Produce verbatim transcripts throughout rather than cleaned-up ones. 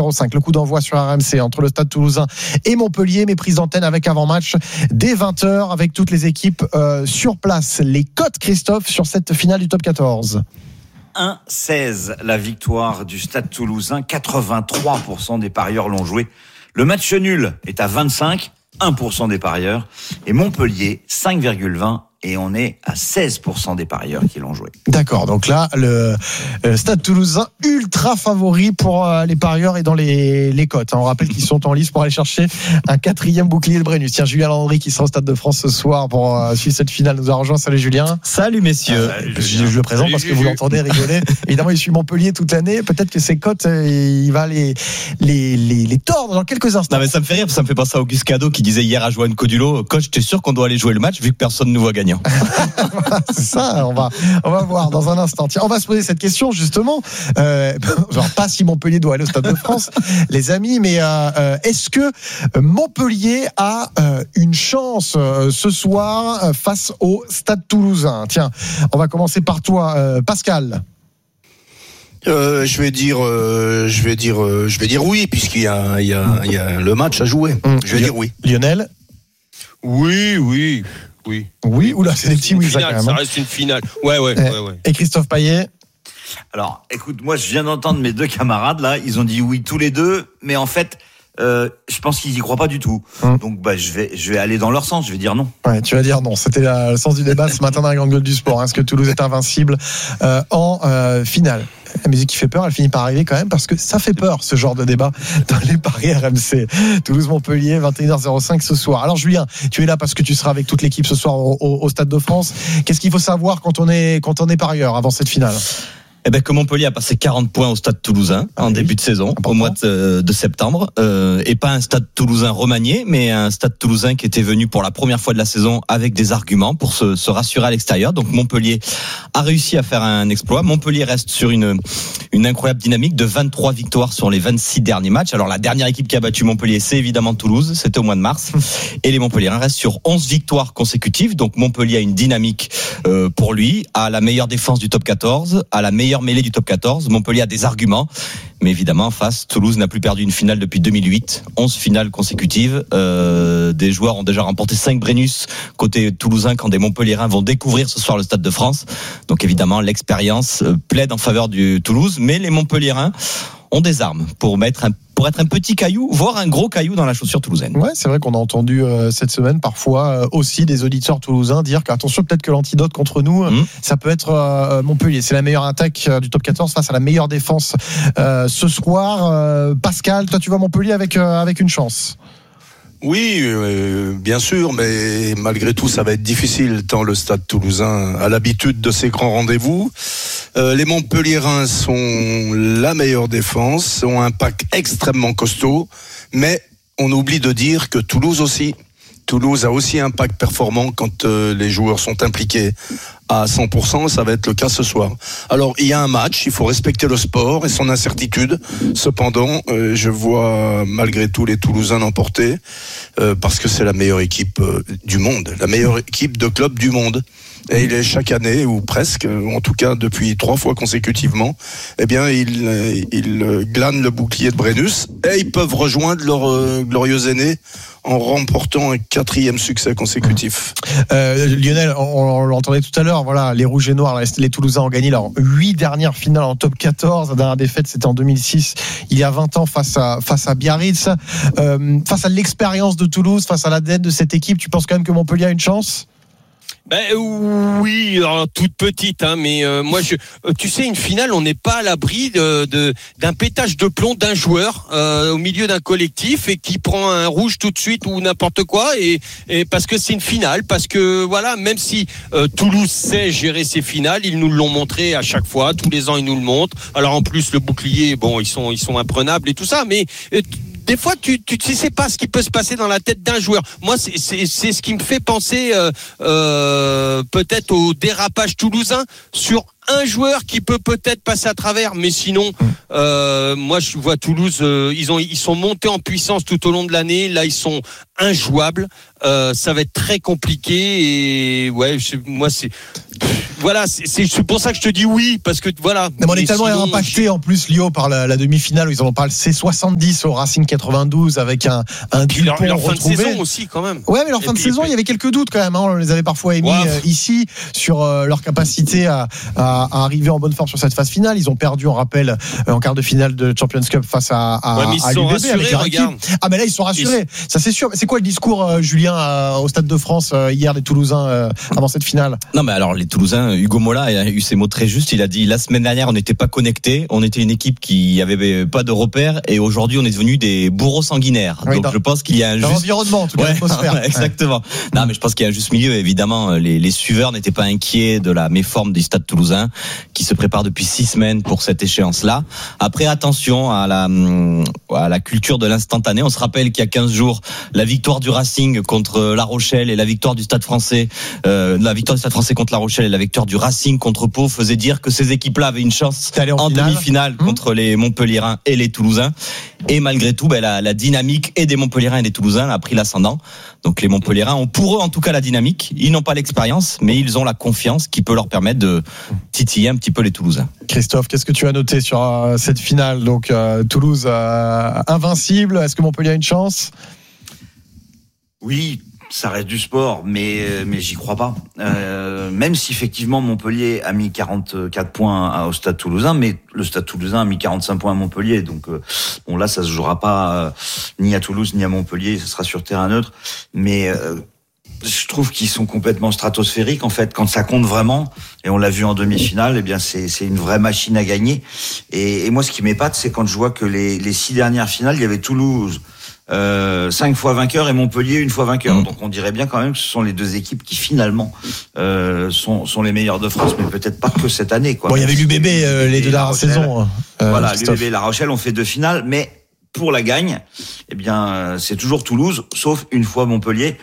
zéro cinq. Le coup d'envoi sur R M C entre le Stade Toulousain et Montpellier. Mes prises d'antenne avec avant-match dès vingt heures avec toutes les équipes euh, sur place. Les cotes, Christophe, sur cette finale du top quatorze. un seize la victoire du Stade Toulousain. quatre-vingt-trois pour cent des parieurs l'ont joué. Le match nul est à vingt-cinq, un pour cent des parieurs. Et Montpellier, cinq virgule vingt. Et on est à seize pour cent des parieurs qui l'ont joué. D'accord, donc là, le, le Stade Toulousain ultra favori pour euh, les parieurs et dans les, les cotes. On rappelle qu'ils sont en lice pour aller chercher un quatrième bouclier de Brennus. Tiens, Julien Landry qui sera au Stade de France ce soir pour euh, suivre cette finale nous a rejoint. Salut Julien. Salut messieurs. Euh, je, je le présente Salut, parce que Juju. vous l'entendez rigoler. Évidemment, il suit Montpellier toute l'année. Peut-être que ses cotes, euh, il va les, les, les, les tordre dans quelques instants. Non mais ça me fait rire, ça me fait penser à Auguste Cadeau qui disait hier à Johan Codulo, coach, t'es sûr qu'on doit aller jouer le match vu que personne ne nous voit gagnant. C'est ça, on va, on va voir dans un instant. Tiens, on va se poser cette question justement. Euh, genre pas si Montpellier doit aller au Stade de France, les amis, mais euh, euh, est-ce que Montpellier a euh, une chance euh, ce soir euh, face au Stade Toulousain? Tiens, on va commencer par toi, euh, Pascal. Euh, je vais dire, euh, je vais dire, euh, je vais dire oui, puisqu'il y a, il y a, il y a le match à jouer. Mmh. Je vais dire oui. Lionel. Oui, oui, oui. Oui, oula, c'est des petits oui, ça, finale, quand même. ça hein. reste une finale. Ouais, ouais, Et, ouais, ouais. et Christophe Payet. Alors, écoute, moi, je viens d'entendre mes deux camarades, là. Ils ont dit oui tous les deux. Mais en fait, euh, je pense qu'ils y croient pas du tout. Hum. Donc, bah, je vais, je vais aller dans leur sens. Je vais dire non. Ouais, tu vas dire non. C'était la, le sens du débat ce matin dans la grande gueule du sport. Hein, est-ce que Toulouse est invincible euh, en euh, finale? La musique qui fait peur, elle finit par arriver quand même parce que ça fait peur ce genre de débat dans les paris R M C. Toulouse-Montpellier, vingt et une heures zéro cinq ce soir. Alors Julien, tu es là parce que tu seras avec toute l'équipe ce soir au, au, au Stade de France. Qu'est-ce qu'il faut savoir quand on est quand on est parieur avant cette finale? Eh ben, que Montpellier a passé quarante points au Stade Toulousain en ah, oui. début de saison, important. Au mois de, de septembre, euh, et pas un Stade Toulousain remanié, mais un Stade Toulousain qui était venu pour la première fois de la saison avec des arguments pour se, se rassurer à l'extérieur. Donc Montpellier a réussi à faire un exploit. Montpellier reste sur une, une incroyable dynamique de vingt-trois victoires sur les vingt-six derniers matchs. Alors la dernière équipe qui a battu Montpellier, c'est évidemment Toulouse, c'était au mois de mars. Et les Montpelliérains restent sur onze victoires consécutives. Donc Montpellier a une dynamique euh, pour lui, a la meilleure défense du top quatorze, a la meilleure mêlée du top quatorze. Montpellier a des arguments, mais évidemment en face, Toulouse n'a plus perdu une finale depuis deux mille huit, onze finales consécutives. Euh, des joueurs ont déjà remporté cinq Brennus côté toulousain quand des Montpelliérains vont découvrir ce soir le Stade de France. Donc évidemment l'expérience plaide en faveur du Toulouse, mais les Montpelliérains ont des armes pour mettre un pour être un petit caillou, voire un gros caillou dans la chaussure toulousaine. Ouais, c'est vrai qu'on a entendu euh, cette semaine parfois euh, aussi des auditeurs toulousains dire qu'attention, peut-être que l'antidote contre nous, mmh. ça peut être euh, Montpellier. C'est la meilleure attaque euh, du top quatorze face à la meilleure défense euh, ce soir. Euh, Pascal, toi tu vois Montpellier avec euh, avec une chance. Oui, euh, bien sûr, mais malgré tout, ça va être difficile tant le Stade Toulousain a l'habitude de ces grands rendez-vous. Euh, les Montpelliérains sont la meilleure défense, ont un pack extrêmement costaud, mais on oublie de dire que Toulouse aussi. Toulouse a aussi un pack performant quand euh, les joueurs sont impliqués à cent pour cent, ça va être le cas ce soir. Alors, il y a un match, il faut respecter le sport et son incertitude. Cependant, euh, je vois malgré tout les Toulousains l'emporter euh, parce que c'est la meilleure équipe euh, du monde, la meilleure équipe de club du monde. Et il est chaque année, ou presque, en tout cas depuis trois fois consécutivement, eh bien, ils, ils glanent le bouclier de Brennus et ils peuvent rejoindre leur euh, glorieux aîné en remportant un quatrième succès consécutif. Euh, Lionel, on, on l'entendait tout à l'heure, voilà, les Rouges et Noirs, les Toulousains ont gagné leurs huit dernières finales en top quatorze. La dernière défaite, c'était en deux mille six, il y a vingt ans, face à, face à Biarritz. Euh, face à l'expérience de Toulouse, face à l'A D N de cette équipe, tu penses quand même que Montpellier a une chance ? Ben oui, alors, toute petite, hein, mais euh, moi, je, tu sais, une finale, on n'est pas à l'abri de, de d'un pétage de plomb d'un joueur euh, au milieu d'un collectif et qui prend un rouge tout de suite ou n'importe quoi, et, et parce que c'est une finale, parce que voilà, même si euh, Toulouse sait gérer ses finales, ils nous l'ont montré à chaque fois, tous les ans ils nous le montrent. Alors en plus le bouclier, bon, ils sont ils sont imprenables et tout ça, mais euh, des fois, tu tu tu sais pas ce qui peut se passer dans la tête d'un joueur. Moi, c'est c'est c'est ce qui me fait penser euh, euh, peut-être au dérapage toulousain sur un joueur qui peut peut-être passer à travers, mais sinon, euh, moi je vois Toulouse, euh, ils ont ils sont montés en puissance tout au long de l'année. Là, ils sont injouable. Euh, ça va être très compliqué et ouais, je, moi c'est voilà, c'est, c'est pour ça que je te dis oui, parce que voilà. Non, mais on est tellement sinon, impacté je... en plus Lyon par la, la demi-finale où ils en ont parlé C soixante-dix au Racing quatre-vingt-douze avec un un Dupont leur, leur fin retrouvé. de saison aussi quand même. Ouais, mais leur fin et de puis, saison, puis... il y avait quelques doutes quand même. Hein. On les avait parfois émis wow. euh, ici sur euh, leur capacité à, à, à arriver en bonne forme sur cette phase finale. Ils ont perdu, on rappelle, euh, en quart de finale de Champions Cup face à, à, ouais, mais ils à sont l'U B B rassurés, avec regarde. Ah, mais là ils sont rassurés. Ils... Ça c'est sûr. C'est quoi le discours, euh, Julien, euh, au Stade de France euh, hier des Toulousains euh, avant cette finale? Non, mais alors les Toulousains, Hugo Mola a eu ses mots très justes. Il a dit la semaine dernière on n'était pas connectés, on était une équipe qui avait pas de repères et aujourd'hui on est devenu des bourreaux sanguinaires. Oui, donc dans, je pense qu'il y a un dans juste l'environnement, en tout cas, ouais, l'atmosphère. Ouais, exactement. Ouais. Non, mais je pense qu'il y a un juste milieu. Évidemment, les, les suiveurs n'étaient pas inquiets de la méforme du Stade Toulousain qui se prépare depuis six semaines pour cette échéance-là. Après, attention à la à la culture de l'instantané. On se rappelle qu'il y a quinze jours, la victoire du Racing contre La Rochelle et la victoire du Stade Français, euh, la victoire du Stade Français contre La Rochelle et la victoire du Racing contre Pau faisait dire que ces équipes-là avaient une chance en, en demi-finale mmh. contre les Montpelliérains et les Toulousains. Et malgré tout, ben, la, la dynamique et des Montpelliérains et des Toulousains a pris l'ascendant. Donc les Montpelliérains ont pour eux en tout cas la dynamique. Ils n'ont pas l'expérience, mais ils ont la confiance qui peut leur permettre de titiller un petit peu les Toulousains. Christophe, qu'est-ce que tu as noté sur euh, cette finale? Donc euh, Toulouse euh, invincible. Est-ce que Montpellier a une chance? Oui. Ça reste du sport, mais mais j'y crois pas. Euh, même si effectivement Montpellier a mis quarante-quatre points au Stade Toulousain, mais le Stade Toulousain a mis quarante-cinq points à Montpellier. Donc euh, bon là, ça se jouera pas euh, ni à Toulouse ni à Montpellier. Ça sera sur terrain neutre. Mais euh, je trouve qu'ils sont complètement stratosphériques en fait. Quand ça compte vraiment, et on l'a vu en demi-finale, eh bien c'est c'est une vraie machine à gagner. Et, et moi, ce qui m'épate, c'est quand je vois que les les six dernières finales, il y avait Toulouse. Euh, cinq fois vainqueur et Montpellier une fois vainqueur. Mmh. Donc on dirait bien quand même que ce sont les deux équipes qui finalement euh, sont, sont les meilleures de France, mais peut-être pas que cette année. Quoi. Bon, il y avait l'U B B euh, les deux dernières saisons. Euh, voilà, l'U B B et La Rochelle ont fait deux finales, mais pour la gagne, eh bien euh, c'est toujours Toulouse, sauf une fois Montpellier.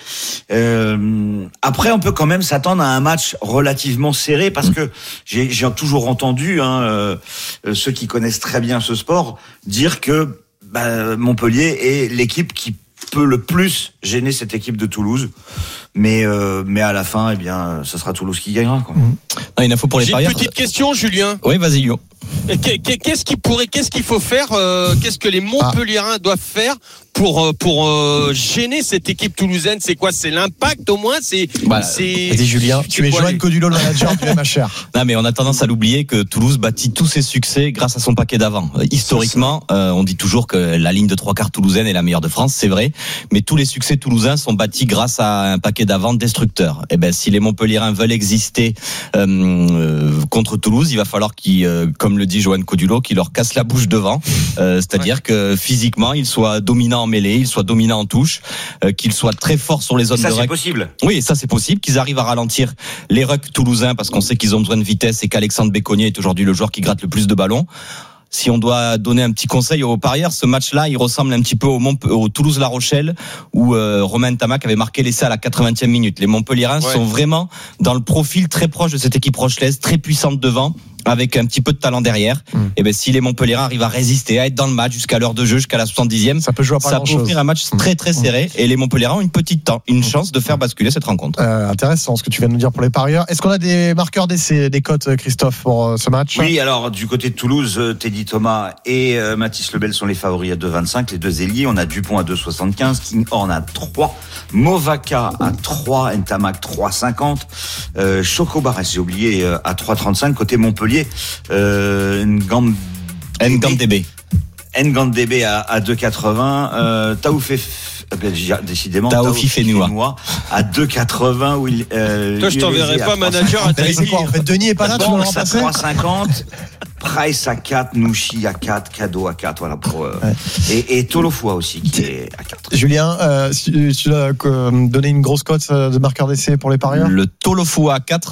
Euh, après, on peut quand même s'attendre à un match relativement serré parce que j'ai, j'ai toujours entendu hein, euh, ceux qui connaissent très bien ce sport dire que Bah, Montpellier est l'équipe qui peut le plus gêner cette équipe de Toulouse, mais euh, mais à la fin, eh bien, ce sera Toulouse qui gagnera. Quoi. Mmh. Non, une info pour les J'ai parieurs. une petite question, Julien. Oui, vas-y, Lyon. Qu'est-ce qu'il pourrait, qu'est-ce qu'il faut faire, euh, qu'est-ce que les Montpelliérains ah. doivent faire pour pour euh, gêner cette équipe toulousaine? C'est quoi? C'est l'impact au moins? C'est bah, c'est. Vas-y Julien, tu es Joanne Codulo, le manager du M H R. Non mais on a tendance à l'oublier que Toulouse bâtit tous ses succès grâce à son paquet d'avant. Historiquement, euh, on dit toujours que la ligne de trois quarts toulousaine est la meilleure de France, c'est vrai, mais tous les succès toulousains sont bâtis grâce à un paquet d'avant destructeur. Et ben si les Montpelliérains veulent exister euh, euh, contre Toulouse, il va falloir qu'ils, euh, comme le dit Joanne Codulo, qu'ils leur cassent la bouche devant, euh, c'est-à-dire ouais. que physiquement ils soient dominants en mêlée, ils soient dominants en touche, euh, qu'ils soient très forts sur les zones ça, de ruck. Ça c'est possible. Oui, ça c'est possible, qu'ils arrivent à ralentir les rucks toulousains parce qu'on sait qu'ils ont besoin de vitesse et qu'Alexandre Béconnier est aujourd'hui le joueur qui gratte le plus de ballons. Si on doit donner un petit conseil aux parieurs, ce match-là, il ressemble un petit peu au, Mont- au Toulouse-La Rochelle où euh, Romain Tamac avait marqué l'essai à la quatre-vingtième minute. Les Montpelliérains ouais. sont vraiment dans le profil très proche de cette équipe rochelaise, très puissante devant, avec un petit peu de talent derrière. Mmh. Et ben si les Montpelliérains arrivent à résister, à être dans le match jusqu'à l'heure de jeu, jusqu'à la soixante-dixième, ça peut jouer à pas ça peut offrir un match très très serré. Mmh. Et les Montpelliérains ont une petite temps, une chance de faire basculer cette rencontre. Euh, intéressant ce que tu viens de nous dire pour les parieurs. Est-ce qu'on a des marqueurs d'essai, des cotes, Christophe, pour euh, ce match? Oui, alors du côté de Toulouse, Teddy Thomas et euh, Mathis Lebel sont les favoris à deux vingt-cinq, les deux ailiers. On a Dupont à deux soixante-quinze, Kinghorn à trois, Movaca à trois, Ntamak trois cinquante, euh, Chocobarès, j'ai oublié, euh, à trois trente-cinq. Côté Montpellier, euh, Ngam... Ngandebe. Ngandebe à, à deux quatre-vingts, euh, Taoufé, décidément, Taoufi Fenoua à deux quatre-vingts. Où il, euh, Toi, je t'enverrai pas manager à Tahiti. C'est quoi, en fait, Denis est pas là, tu vas le remplacer? trois cinquante, Price à quatre, Nouchi à quatre, Cadeau à quatre, voilà, pour, euh, ouais. et, et Tolofua aussi, qui est à quatre. Julien, euh, si tu dois euh, donner une grosse cote de marqueur d'essai pour les parieurs? Le Tolofua à quatre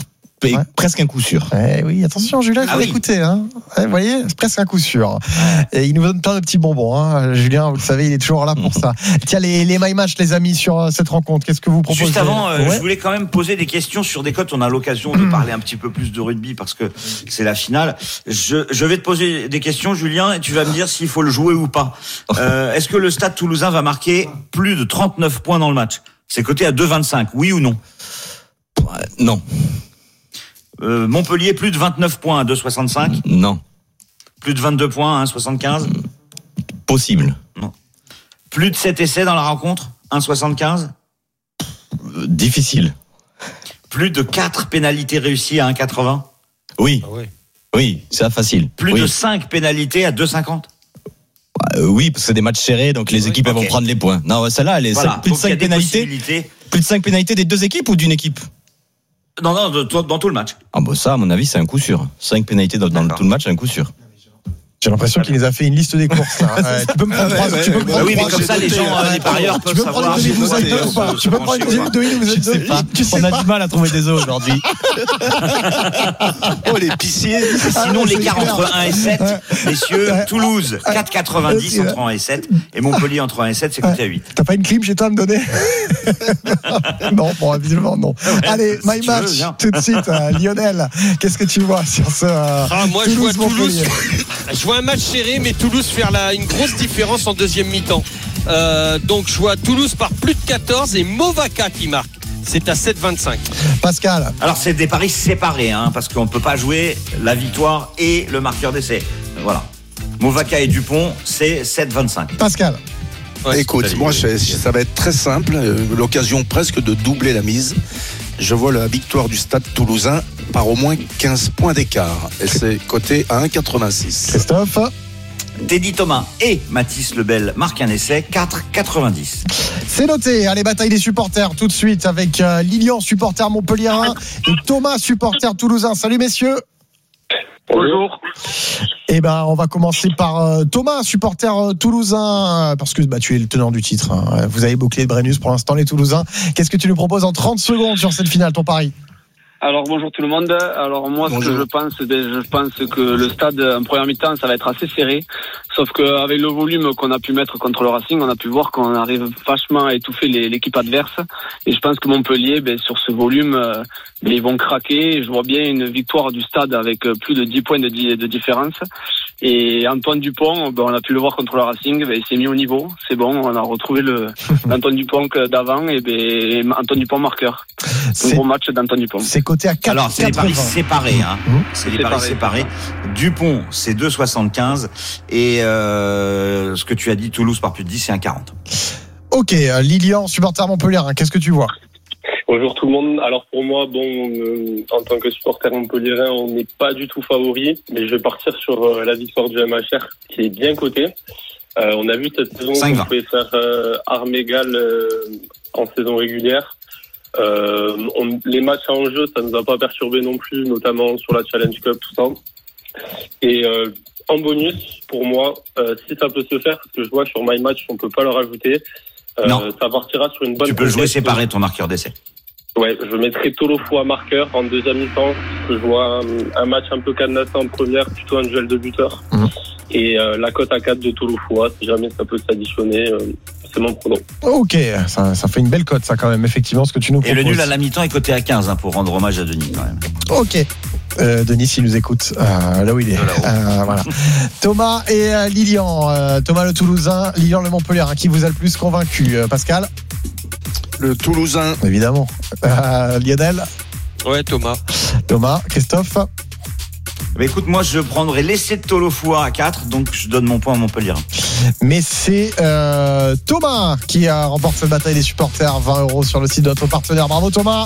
et Ouais. presque un coup sûr. Eh oui, attention, Julien, il faut Ah oui. l'écouter. Hein. Ouais, vous voyez, c'est presque un coup sûr. Et il nous donne plein de petits bonbons. Hein. Julien, vous le savez, il est toujours là pour ça. Tiens, les, les My Match, les amis, sur euh, cette rencontre, qu'est-ce que vous proposez? Juste avant, euh, Ouais. je voulais quand même poser des questions sur des cotes. On a l'occasion de parler un petit peu plus de rugby parce que c'est la finale. Je, je vais te poser des questions, Julien, et tu vas me dire s'il faut le jouer ou pas. Euh, est-ce que le Stade Toulousain va marquer plus de trente-neuf points dans le match? C'est coté à deux virgule vingt-cinq, oui ou non? Ouais, Non, Euh, Montpellier, plus de vingt-neuf points à deux virgule soixante-cinq. non, Plus de vingt-deux points à un virgule soixante-quinze. possible. Plus de sept essais dans la rencontre, un virgule soixante-quinze. Euh, difficile. Plus de quatre pénalités réussies à un virgule quatre-vingts. Oui, Ah ouais. oui, c'est facile. Plus oui. de cinq pénalités à deux virgule cinquante. Euh, oui, parce que c'est des matchs serrés, donc les Oui, équipes elles ok. vont prendre les points. Non, celle-là, elle est Voilà. cinq- plus de Donc, il y a cinq des pénalités. possibilités. Plus de cinq pénalités des deux équipes ou d'une équipe? Non, non, de- dans tout le match. Ah bah ça, à mon avis, c'est un coup sûr. cinq pénalités dans, dans D'accord. tout le match, c'est un coup sûr. J'ai l'impression qu'il nous a fait une liste des courses. Là. Ouais, tu peux me prendre ouais, trois, ouais, tu peux me ouais, prendre Ah oui, mais trois, comme j'ai ça, les noté, gens, hein. euh, les parieurs Tu peuvent peux me prendre savoir une si deuxième vous douzaine êtes, ou pas? euh, Tu peux me prendre une deuxième douzaine ou Je sais pas. tu sais On a pas. du mal à trouver des os aujourd'hui. Oh, les pissiers. Sinon, Ah, c'est l'écart clair. entre un et sept, messieurs, Toulouse, quatre virgule quatre-vingt-dix Ouais. entre un et sept, et Montpellier entre un et sept, c'est coté à huit. T'as pas une clim chez toi à me donner? Non, bon, visiblement non. Allez, si My tu veux, Match, viens. tout de suite. euh, Lionel, qu'est-ce que tu vois sur ce euh, Ah, moi, je vois Toulouse. Toulouse-Montpellier? Je vois un match serré, mais Toulouse faire la, une grosse différence en deuxième mi-temps. Euh, donc je vois Toulouse par plus de quatorze et Movaca qui marque. C'est à sept virgule vingt-cinq. Pascal, Alors, c'est des paris séparés, hein, parce qu'on ne peut pas jouer la victoire et le marqueur d'essai. Voilà. Movaca et Dupont, c'est sept virgule vingt-cinq. Pascal. Ouais, Écoute, c'est- moi, je- ça va être très simple. euh, L'occasion presque de doubler la mise. Je vois la victoire du Stade Toulousain par au moins quinze points d'écart. Et c'est coté à un virgule quatre-vingt-six. Christophe. Teddy Thomas et Mathis Lebel marquent un essai, quatre virgule quatre-vingt-dix. C'est noté. Allez, bataille des supporters tout de suite avec euh, Lilian, supporter montpelliérain, et Thomas, supporter toulousain. Salut messieurs. Bonjour. Eh ben, on va commencer par euh, Thomas, supporter euh, toulousain, euh, parce que bah, tu es le tenant du titre. Hein. Vous avez bouclé de Brennus pour l'instant, les Toulousains. Qu'est-ce que tu nous proposes en trente secondes sur cette finale, ton pari? Alors bonjour tout le monde. Alors moi ce Bonjour. que je pense, ben, je pense que le stade en première mi-temps ça va être assez serré. Sauf qu'avec le volume qu'on a pu mettre contre le Racing, on a pu voir qu'on arrive vachement à étouffer les, l'équipe adverse. Et je pense que Montpellier, ben, sur ce volume, euh, ben, ils vont craquer. Je vois bien une victoire du stade avec euh, plus de dix points de, di- de différence. Et Antoine Dupont, ben, on a pu le voir contre le Racing, ben, il s'est mis au niveau. C'est bon, on a retrouvé le l'Antoine Dupont que d'avant et ben, Antoine Dupont marqueur. Un C'est, gros match d'Antoine Dupont. c'est coté à quatre Alors, c'est des paris quatre-vingts. séparés. Hein. Mmh. C'est des paris Séparés. séparés. Dupont, c'est deux virgule soixante-quinze. Et euh, ce que tu as dit, Toulouse par plus de dix, c'est un virgule quarante. Ok, euh, Lilian, supporter montpelliérain, qu'est-ce que tu vois? Bonjour tout le monde. Alors pour moi, bon, euh, en tant que supporter montpelliérain, on n'est pas du tout favori, mais je vais partir sur euh, la victoire du M H R qui est bien cotée. Euh, on a vu cette saison cinq qu'on vingt. pouvait faire euh, armes égales euh, en saison régulière. Euh, on, les matchs en jeu, ça nous a pas perturbé non plus, notamment sur la Challenge Cup, tout ça. Et euh, en bonus, pour moi, euh, si ça peut se faire, parce que je vois sur My Match, on peut pas le rajouter. Euh, Non. ça partira sur une bonne. Tu peux le jouer conquête. séparé, ton marqueur d'essai. Ouais, je mettrai Tolofo à marqueur en deuxième mi-temps, parce que je vois un, un match un peu cadenassé en première, plutôt un duel de buteurs. Mmh. Et euh, la cote à quatre de Tolofo, si jamais ça peut s'additionner, euh, c'est mon pronom. Ok, ça, ça fait une belle cote, ça, quand même, effectivement, ce que tu nous Et proposes. le nul à la mi-temps est coté à quinze, hein, pour rendre hommage à Denis, quand même. Ok. Euh, Denis, s'il nous écoute, euh, là où il est. Euh, voilà. Thomas et euh, Lilian. Euh, Thomas le Toulousain, Lilian le Montpelliérain. Qui vous a le plus convaincu? Euh, Pascal? Le Toulousain. Évidemment. Euh, Lionel? Ouais, Thomas. Thomas? Christophe? Mais écoute, moi, je prendrai l'essai de Tolofoua à quatre, donc je donne mon point à Montpellier. Mais c'est euh, Thomas qui a remporté cette bataille des supporters. vingt euros sur le site de notre partenaire. Bravo Thomas.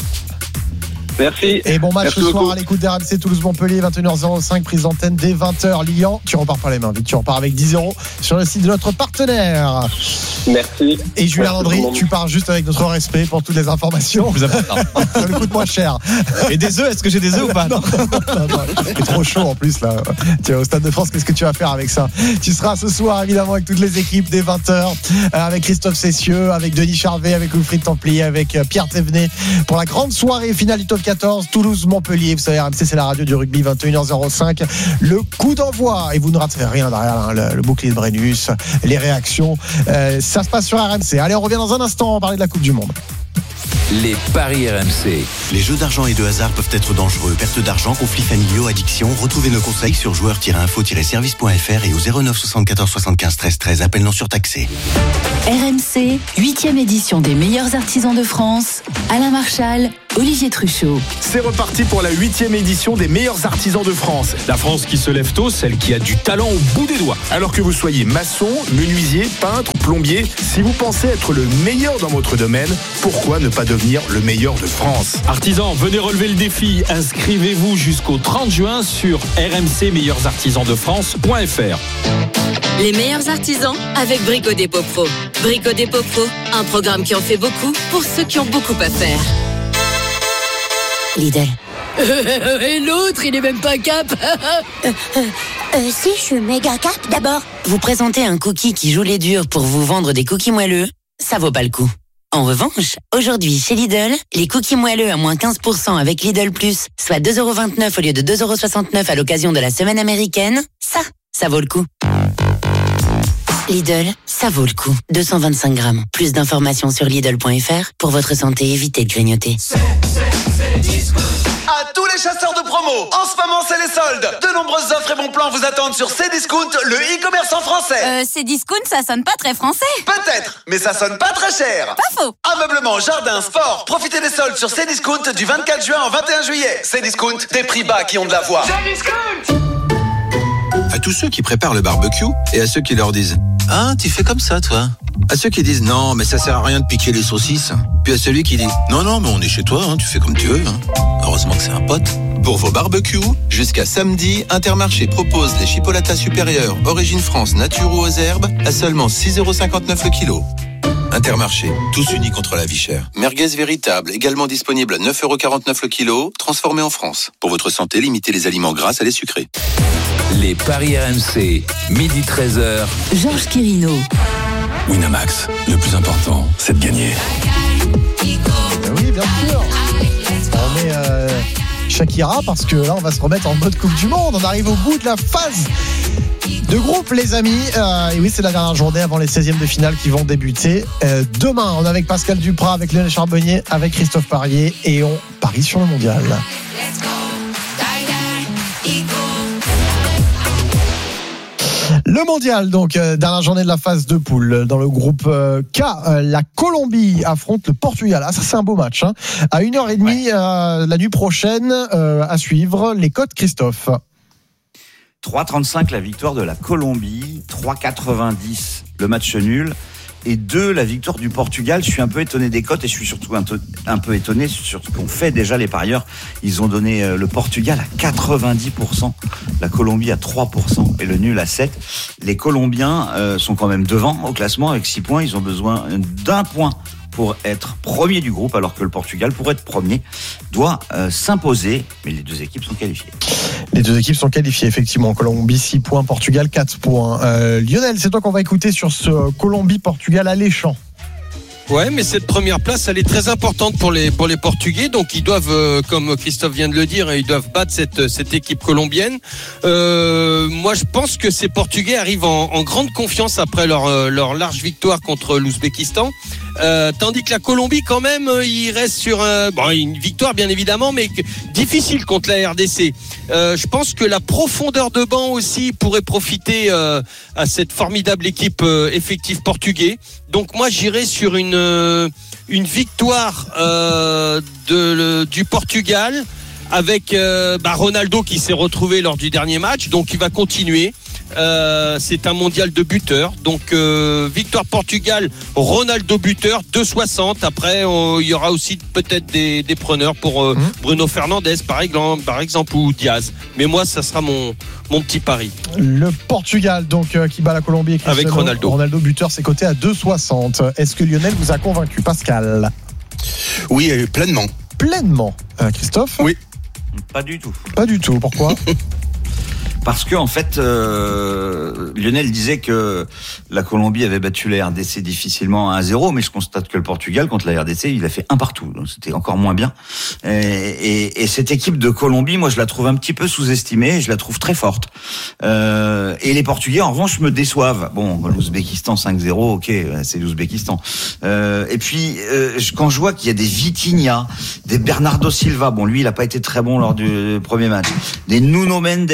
Merci. Et bon match Merci ce soir beaucoup. à l'écoute des R M C Toulouse-Montpellier, vingt et une heures zéro cinq, prise d'antenne dès vingt heures. Lilian, tu repars pas les mains vite, tu repars avec dix euros sur le site de notre partenaire. Merci. Et Julien Merci Landry, tout le monde. tu pars juste avec notre respect pour toutes les informations. Vous avez ça. Ça nous coûte moins cher. Et des œufs, est-ce que j'ai des œufs ou pas? Non, non, non, c'est trop chaud en plus là. Tu es au Stade de France, qu'est-ce que tu vas faire avec ça? Tu seras ce soir évidemment avec toutes les équipes dès vingt heures, avec Christophe Cessieux, avec Denis Charvet, avec Wilfried Templier, avec Pierre Thévenet pour la grande soirée finale du top quatorze, Toulouse-Montpellier. Vous savez, R M C c'est la radio du rugby, vingt et une heures zéro cinq. Le coup d'envoi, et vous ne raterez rien derrière hein, le, le bouclier de Brennus, les réactions. Euh, ça se passe sur R M C. Allez, on revient dans un instant, on va parler de la Coupe du Monde. Les paris R M C. Les jeux d'argent et de hasard peuvent être dangereux. Perte d'argent, conflits familiaux, addiction. Retrouvez nos conseils sur joueurs tiret info tiret service point f r et au zéro neuf soixante-quatorze soixante-quinze treize treize. Appel non surtaxé. R M C, huitième édition des meilleurs artisans de France. Alain Marchal, Olivier Truchot. C'est reparti pour la huitième édition des meilleurs artisans de France. La France qui se lève tôt, celle qui a du talent au bout des doigts. Alors que vous soyez maçon, menuisier, peintre, plombier, si vous pensez être le meilleur dans votre domaine, pourquoi ne pas devenir le meilleur de France? Artisans, venez relever le défi. Inscrivez-vous jusqu'au trente juin sur r m c meilleurs artisans de france point f r. Les meilleurs artisans avec Brico Dépôt Pro. Brico Dépôt Pro, un programme qui en fait beaucoup pour ceux qui ont beaucoup à faire. Lidl. Et l'autre, il est même pas cap. euh, euh, euh, si, je suis méga cap d'abord. Vous présentez un cookie qui joue les durs pour vous vendre des cookies moelleux, ça vaut pas le coup. En revanche, aujourd'hui chez Lidl, les cookies moelleux à moins quinze pour cent avec Lidl Plus, soit deux euros vingt-neuf au lieu de deux euros soixante-neuf à l'occasion de la semaine américaine, ça, ça vaut le coup. Lidl, ça vaut le coup. deux cent vingt-cinq grammes. Plus d'informations sur Lidl point f r. Pour votre santé, évitez de grignoter. C'est, c'est, c'est discount. À tous les chasseurs de promo, en ce moment c'est les soldes. De nombreuses offres et bons plans vous attendent sur Cdiscount, le e-commerce en français. Euh, Cdiscount, ça sonne pas très français. Peut-être, mais ça sonne pas très cher. Pas faux. Ameublement, jardin, sport, profitez des soldes sur Cdiscount du vingt-quatre juin au vingt et un juillet. Cdiscount, des prix bas qui ont de la voix. Cdiscount. À tous ceux qui préparent le barbecue et à ceux qui leur disent « Ah, tu fais comme ça, toi ?» À ceux qui disent « Non, mais ça sert à rien de piquer les saucisses ». Puis à celui qui dit « Non, non, mais on est chez toi, hein, tu fais comme tu veux. Hein. » Heureusement que c'est un pote. Pour vos barbecues, jusqu'à samedi, Intermarché propose les chipolatas supérieurs Origine France nature ou aux herbes à seulement six euros cinquante-neuf le kilo. Intermarché, tous unis contre la vie chère. Merguez véritable, également disponible à neuf euros quarante-neuf le kilo, transformé en France. Pour votre santé, limitez les aliments gras à les sucrés. Les paris R M C, midi treize heures. Georges Quirino. Winamax, le plus important, c'est de gagner. Oui, bien sûr. On met euh, Shakira parce que là, on va se remettre en mode Coupe du Monde. On arrive au bout de la phase de groupe, les amis. Euh, et oui, c'est la dernière journée avant les seizièmes de finale qui vont débuter. Euh, demain, on est avec Pascal Duprat, avec Lionel Charbonnier, avec Christophe Parier et on parie sur le mondial. Le mondial, donc, euh, dernière journée de la phase de poule. Dans le groupe euh, K, euh, la Colombie affronte le Portugal. Ah, ça, c'est un beau match. Hein. À une heure trente ouais. euh, la nuit prochaine, euh, à suivre. Les cotes, Christophe. trois trente-cinq la victoire de la Colombie, trois quatre-vingt-dix le match nul. Et deux, la victoire du Portugal. Je suis un peu étonné des cotes et je suis surtout un, to- un peu étonné sur ce qu'ont fait déjà les parieurs. Ils ont donné le Portugal à quatre-vingt-dix pour cent, la Colombie à trois pour cent et le nul à sept pour cent. Les Colombiens euh, sont quand même devant au classement avec six points. Ils ont besoin d'un point pour être premier du groupe, alors que le Portugal, pour être premier, doit euh, s'imposer. Mais les deux équipes sont qualifiées. Les deux équipes sont qualifiées, effectivement. Colombie, six points. Portugal, quatre points. Euh, Lionel, c'est toi qu'on va écouter sur ce Colombie-Portugal alléchant. Ouais, mais cette première place, elle est très importante pour les pour les Portugais. Donc ils doivent, euh, comme Christophe vient de le dire, ils doivent battre cette cette équipe colombienne. Euh, moi, je pense que ces Portugais arrivent en, en grande confiance après leur leur large victoire contre l'Ouzbékistan. Euh, tandis que la Colombie, quand même, il reste sur un, bon, une victoire bien évidemment, mais difficile contre la R D C. Euh, je pense que la profondeur de banc aussi pourrait profiter euh, à cette formidable équipe euh, effective portugais. Donc moi, j'irais sur une euh, une victoire euh, de le, du Portugal avec euh, bah, Ronaldo qui s'est retrouvé lors du dernier match, donc il va continuer. Euh, c'est un mondial de buteurs. Donc euh, victoire Portugal, Ronaldo buteur, deux soixante. Après, on, il y aura aussi peut-être des, des preneurs pour euh, mmh. Bruno Fernandes, par exemple, par exemple, ou Diaz. Mais moi, ça sera mon, mon petit pari. Le Portugal, donc, euh, qui bat la Colombie avec Ronaldo. Ronaldo buteur, c'est coté à deux soixante. Est-ce que Lionel vous a convaincu, Pascal? Oui, pleinement. Pleinement. Euh, Christophe? Oui. Pas du tout. Pas du tout. Pourquoi? Parce que en fait, euh, Lionel disait que la Colombie avait battu la R D C difficilement à un zéro, mais je constate que le Portugal contre la R D C, il a fait un partout, donc c'était encore moins bien. Et, et, et cette équipe de Colombie, moi, je la trouve un petit peu sous-estimée, je la trouve très forte. Euh, et les Portugais, en revanche, me déçoivent. Bon, l'Ouzbékistan cinq zéro, ok, c'est l'Ouzbékistan. Euh, et puis, euh, quand je vois qu'il y a des Vitinha, des Bernardo Silva, bon, lui, il a pas été très bon lors du premier match, des Nuno Mendes.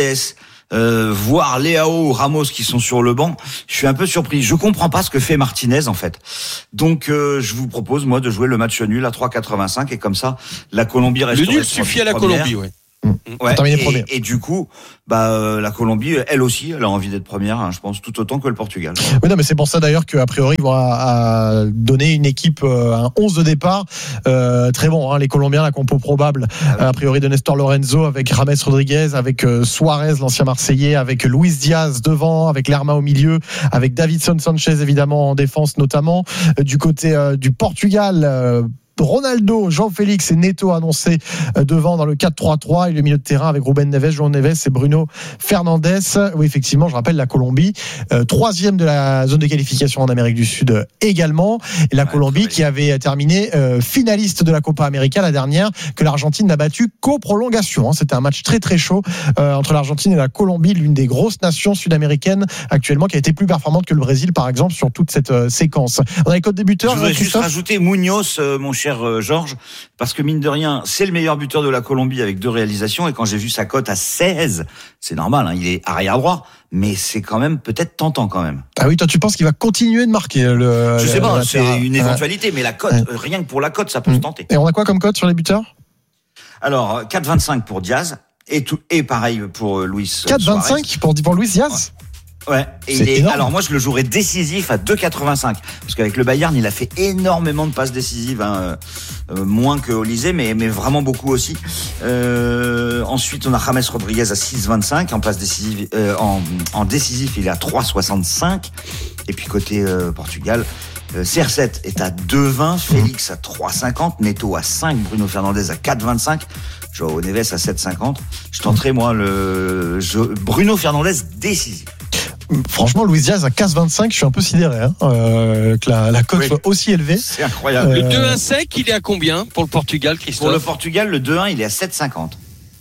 Euh, voir Leao ou Ramos qui sont sur le banc, je suis un peu surpris. Je comprends pas ce que fait Martinez en fait. Donc euh, je vous propose moi de jouer le match nul à trois quatre-vingt-cinq et comme ça la Colombie reste. Le nul suffit à la Colombie, ouais. Ouais, et, et du coup, bah euh, la Colombie, elle aussi, elle a envie d'être première, hein, je pense, tout autant que le Portugal. Oui, non, mais c'est pour ça d'ailleurs qu'a priori ils vont à, à donner une équipe, euh, un onze de départ euh, très bon. Hein, les Colombiens, la compo probable, ah oui. a priori de Nestor Lorenzo avec James Rodriguez, avec euh, Suarez, l'ancien Marseillais, avec Luis Diaz devant, avec Lerma au milieu, avec Davinson Sanchez évidemment en défense notamment. Euh, du côté euh, du Portugal. Euh, Ronaldo, Jean-Félix et Neto annoncés devant dans le quatre trois trois et le milieu de terrain avec Ruben Neves, João Neves et Bruno Fernandes. Oui, effectivement, je rappelle la Colombie, euh, troisième de la zone de qualification en Amérique du Sud également. Et la ouais, Colombie qui avait terminé euh, finaliste de la Copa América la dernière, que l'Argentine n'a battu qu'aux prolongations. Hein. C'était un match très très chaud euh, entre l'Argentine et la Colombie, l'une des grosses nations sud-américaines actuellement, qui a été plus performante que le Brésil par exemple sur toute cette euh, séquence. On a les codes des buteurs. Je voudrais juste rajouter Munoz, euh, mon cher cher Georges, parce que mine de rien, c'est le meilleur buteur de la Colombie avec deux réalisations, et quand j'ai vu sa cote à seize, c'est normal, hein, il est arrière droit, mais c'est quand même peut-être tentant quand même. Ah oui, toi tu penses qu'il va continuer de marquer le... Je sais pas, la, c'est une éventualité, mais la cote, ouais. rien que pour la cote, ça peut mmh. se tenter. Et on a quoi comme cote sur les buteurs ? Alors, quatre vingt-cinq pour Diaz, et, tout, et pareil pour Luis quatre vingt-cinq pour, pour Luis Diaz ? Ouais, et il est, alors moi je le jouerais décisif à deux quatre-vingt-cinq, parce qu'avec le Bayern il a fait énormément de passes décisives, hein, euh, moins que Olysée, mais, mais vraiment beaucoup aussi. Euh, ensuite on a James Rodriguez à six vingt-cinq en passe décisive, euh, en, en décisif il est à trois soixante-cinq, et puis côté euh, Portugal, euh, C R sept est à deux vingt, Félix à trois cinquante, Neto à cinq, Bruno Fernandes à quatre vingt-cinq, João Neves à sept cinquante. Je tenterai moi le je, Bruno Fernandes décisif. Franchement, Luis Diaz à quinze vingt-cinq, je suis un peu sidéré hein, euh, que la, la cote oui. soit aussi élevée. C'est incroyable. Euh... Le deux un sec, il est à combien pour le Portugal, Christophe ? Pour le Portugal, le deux un, il est à sept cinquante.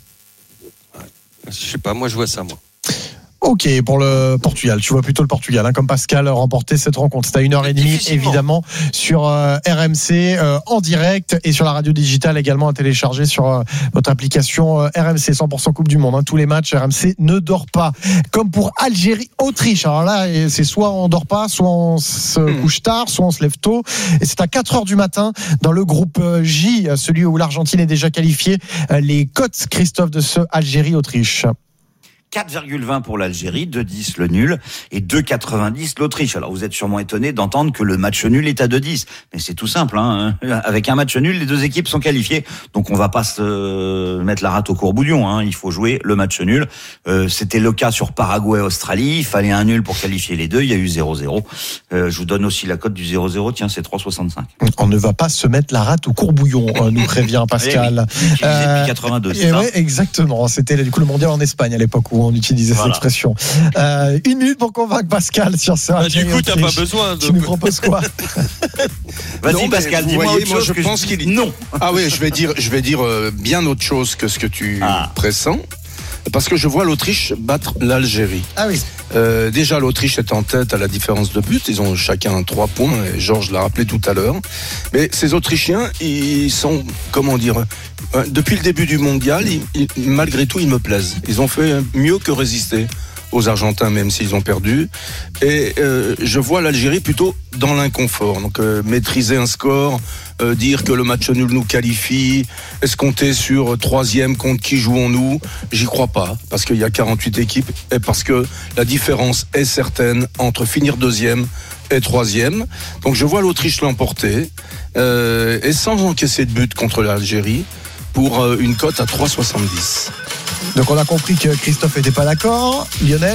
Je sais pas, moi je vois ça, moi. Ok, pour le Portugal, tu vois plutôt le Portugal, hein, comme Pascal remporter cette rencontre. C'est à une heure trente évidemment sur euh, R M C euh, en direct et sur la radio digitale également à télécharger sur euh, votre application euh, R M C cent pour cent Coupe du Monde. Hein, tous les matchs R M C ne dort pas. Comme pour Algérie-Autriche. Alors là, c'est soit on dort pas, soit on se couche tard, soit on se lève tôt. Et c'est à quatre heures du matin dans le groupe J, celui où l'Argentine est déjà qualifiée. Les cotes, Christophe, de ce Algérie-Autriche. quatre virgule vingt pour l'Algérie, deux virgule dix le nul et deux virgule quatre-vingt-dix l'Autriche. Alors vous êtes sûrement étonné d'entendre que le match nul est à deux virgule dix, mais c'est tout simple. Hein. Avec un match nul, les deux équipes sont qualifiées, donc on va pas se mettre la rate au courbouillon. Hein. Il faut jouer le match nul. Euh, c'était le cas sur Paraguay-Australie. Il fallait un nul pour qualifier les deux. Il y a eu zéro zéro. Euh, je vous donne aussi la cote du zéro zéro. Tiens, c'est trois soixante-cinq. On ne va pas se mettre la rate au courbouillon, nous prévient Pascal. Oui, oui. Euh, depuis quatre-vingt-deux, c'est ça. Ouais, exactement. C'était du coup le mondial en Espagne à l'époque où on utilisait voilà. cette expression. Euh, une minute pour convaincre Pascal sur ça. Bah, du coup, t'as pas besoin de... Tu nous proposes quoi? Vas-y, non, Pascal, dis-moi voyez, autre moi, chose je que pense je... qu'il... Non. Ah oui, je vais dire, je vais dire euh, bien autre chose que ce que tu ah. pressens. Parce que je vois l'Autriche battre l'Algérie. Ah oui. Euh, déjà, l'Autriche est en tête à la différence de but. Ils ont chacun trois points. Et Georges l'a rappelé tout à l'heure. Mais ces Autrichiens, ils sont, comment dire, euh, depuis le début du mondial, ils, ils, malgré tout, ils me plaisent. Ils ont fait mieux que résister aux Argentins, même s'ils ont perdu. Et euh, je vois l'Algérie plutôt dans l'inconfort. Donc euh, maîtriser un score, euh, dire que le match nul nous qualifie, est-ce qu'on est sur troisième, contre qui jouons-nous? J'y crois pas, parce qu'il y a quarante-huit équipes et parce que la différence est certaine entre finir deuxième et troisième. Donc je vois l'Autriche l'emporter euh, et sans encaisser de but contre l'Algérie pour euh, une cote à trois virgule soixante-dix. Donc on a compris que Christophe n'était pas d'accord. Lionel?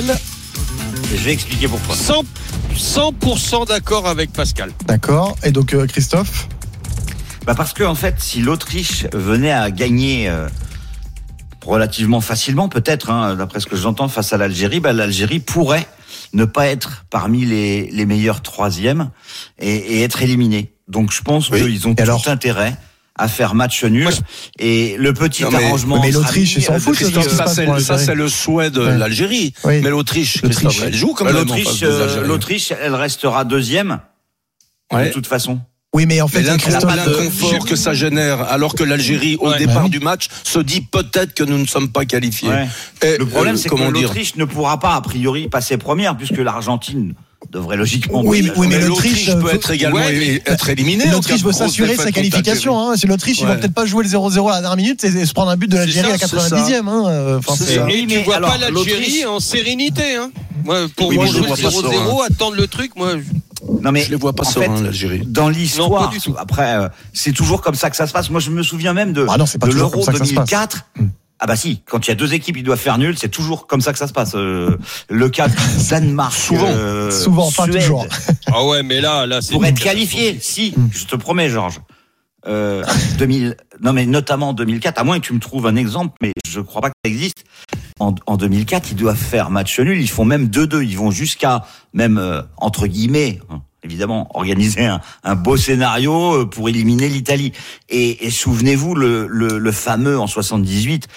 Je vais expliquer pourquoi. cent pour cent d'accord avec Pascal. D'accord. Et donc euh, Christophe? Bah parce que en fait, si l'Autriche venait à gagner euh, relativement facilement, peut-être, hein, d'après ce que j'entends, face à l'Algérie, bah, l'Algérie pourrait ne pas être parmi les, les meilleurs troisièmes et, et être éliminée. Donc je pense oui. qu'ils ont et tout alors intérêt à faire match nul. Moi, je... Et le petit non, mais, arrangement. Mais l'Autriche, ils s'en foutent. Ça, c'est, ça, c'est le souhait de ouais. l'Algérie. Oui. Mais l'Autriche, l'Autriche, elle joue comme l'Autriche. Euh, l'Autriche, elle restera deuxième. Ouais. De toute façon. Oui, mais en fait, mais l'inconfort que ça génère, alors que l'Algérie, au ouais. départ ouais. du match, se dit peut-être que nous ne sommes pas qualifiés. Ouais. Et, le problème, euh, c'est que l'Autriche dire... ne pourra pas, a priori, passer première, puisque l'Argentine devrait logiquement. Oui, mais, oui, mais l'Autriche peut être également ouais, être éliminée. L'Autriche veut s'assurer sa qualification. Hein. C'est l'Autriche, ouais. ils vont peut-être pas jouer le zéro zéro à la dernière minute et se prendre un but de l'Algérie à la quatre-vingt-dixième. Hein. Enfin, c'est mais tu vois alors, pas l'Algérie en sérénité. Hein. Moi, pour oui, moi, jouer zéro zéro, attendre le truc, moi. Non mais je les vois pas sereins, l'Algérie. Dans l'histoire, non, après, euh, c'est toujours comme ça que ça se passe. Moi, je me souviens même de, ah non, de l'Euro deux mille quatre. Ah bah si, quand il y a deux équipes, ils doivent faire nul, c'est toujours comme ça que ça se passe. Euh, le cas Danemark, souvent, euh, souvent, pas Suède. toujours. Ah ouais, mais là, là, c'est pour être qualifié. Si, je te promets, Georges. Euh, deux mille, non mais notamment en deux mille quatre, à moins que tu me trouves un exemple, mais je crois pas que ça existe. En, en deux mille quatre, ils doivent faire match nul, ils font même deux deux, ils vont jusqu'à même euh, entre guillemets, hein, évidemment, organiser un, un beau scénario pour éliminer l'Italie. Et, et souvenez-vous le, le, le fameux en soixante-dix-huit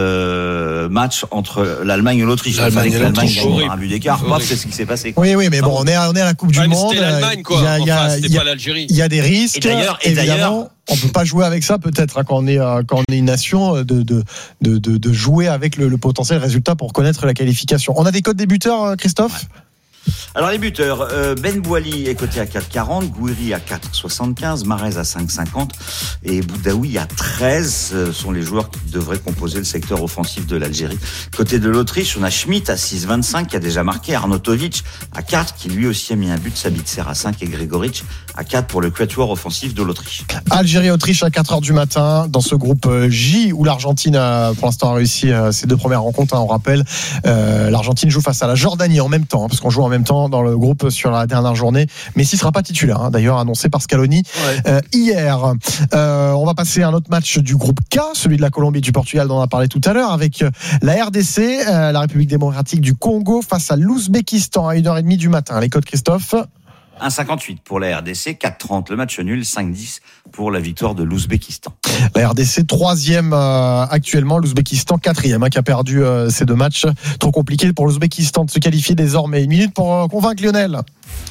euh, match entre l'Allemagne et l'Autriche. L'Allemagne et l'Allemagne gagne un but d'écart. Paf, c'est ce qui s'est passé. Oui, oui, mais bon, on est, on est à la Coupe du ouais, Monde. C'était l'Allemagne, quoi. Il y a, enfin, c'était y a, pas l'Algérie. Il y a des risques. Et d'ailleurs, et d'ailleurs, on peut pas jouer avec ça peut-être hein, quand on est quand on est une nation de de de de, de jouer avec le, le potentiel résultat pour connaître la qualification. On a des codes des buteurs, Christophe? Ouais. Alors les buteurs, euh, Ben Bouali est coté à quatre quarante, Gouiri à quatre soixante-quinze, Mahrez à cinq cinquante et Boudaoui à treize euh, sont les joueurs qui devraient composer le secteur offensif de l'Algérie. Côté de l'Autriche, on a Schmitt à six vingt-cinq qui a déjà marqué, Arnautovic à quatre qui lui aussi a mis un but, Sabitzer à cinq et Grégoric à quatre pour le quatuor offensif de l'Autriche. Algérie-Autriche à quatre heures du matin dans ce groupe J où l'Argentine a pour l'instant a réussi euh, ses deux premières rencontres, hein, on rappelle. Euh, L'Argentine joue face à la Jordanie en même temps, hein, parce qu'on joue en même temps dans le groupe sur la dernière journée. Messi sera pas titulaire, hein, d'ailleurs annoncé par Scaloni ouais. euh, hier. Euh, on va passer à un autre match du groupe K, celui de la Colombie et du Portugal dont on a parlé tout à l'heure, avec la R D C, euh, la République démocratique du Congo face à l'Ouzbékistan à une heure trente du matin. Les codes, Christophe? un cinquante-huit pour la R D C, quatre trente le match nul, cinq dix pour la victoire de l'Ouzbékistan. La R D C troisième euh, actuellement, l'Ouzbékistan quatrième hein, qui a perdu euh, ces deux matchs. Trop compliqué pour l'Ouzbékistan de se qualifier désormais. Une minute pour euh, convaincre Lionel.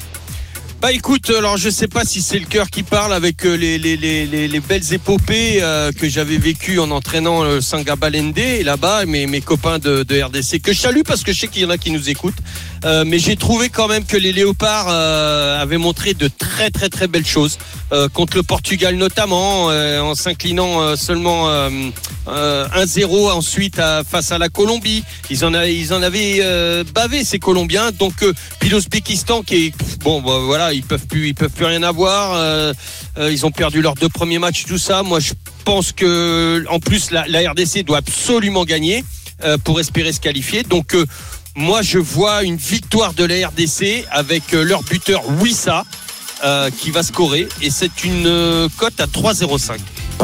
Bah écoute, alors je sais pas si c'est le cœur qui parle avec les les les les, les belles épopées euh, que j'avais vécues en entraînant le Sangabalende et là-bas mes mes copains de, de R D C que je salue parce que je sais qu'il y en a qui nous écoutent. Euh, mais j'ai trouvé quand même que les Léopards euh, avaient montré de très très très belles choses euh, contre le Portugal notamment euh, en s'inclinant euh, seulement euh, euh, un zéro ensuite à, face à la Colombie. Ils en a, ils en avaient euh, bavé ces Colombiens. Donc euh, puis l'Ouzbékistan qui est bon bah, voilà ils peuvent plus ils peuvent plus rien avoir. Euh, euh, ils ont perdu leurs deux premiers matchs tout ça. Moi je pense que en plus la, la R D C doit absolument gagner euh, pour espérer se qualifier. Donc euh, moi, je vois une victoire de la R D C avec leur buteur Wissa euh, qui va scorer et c'est une euh, cote à trois virgule zéro cinq. Pascal ?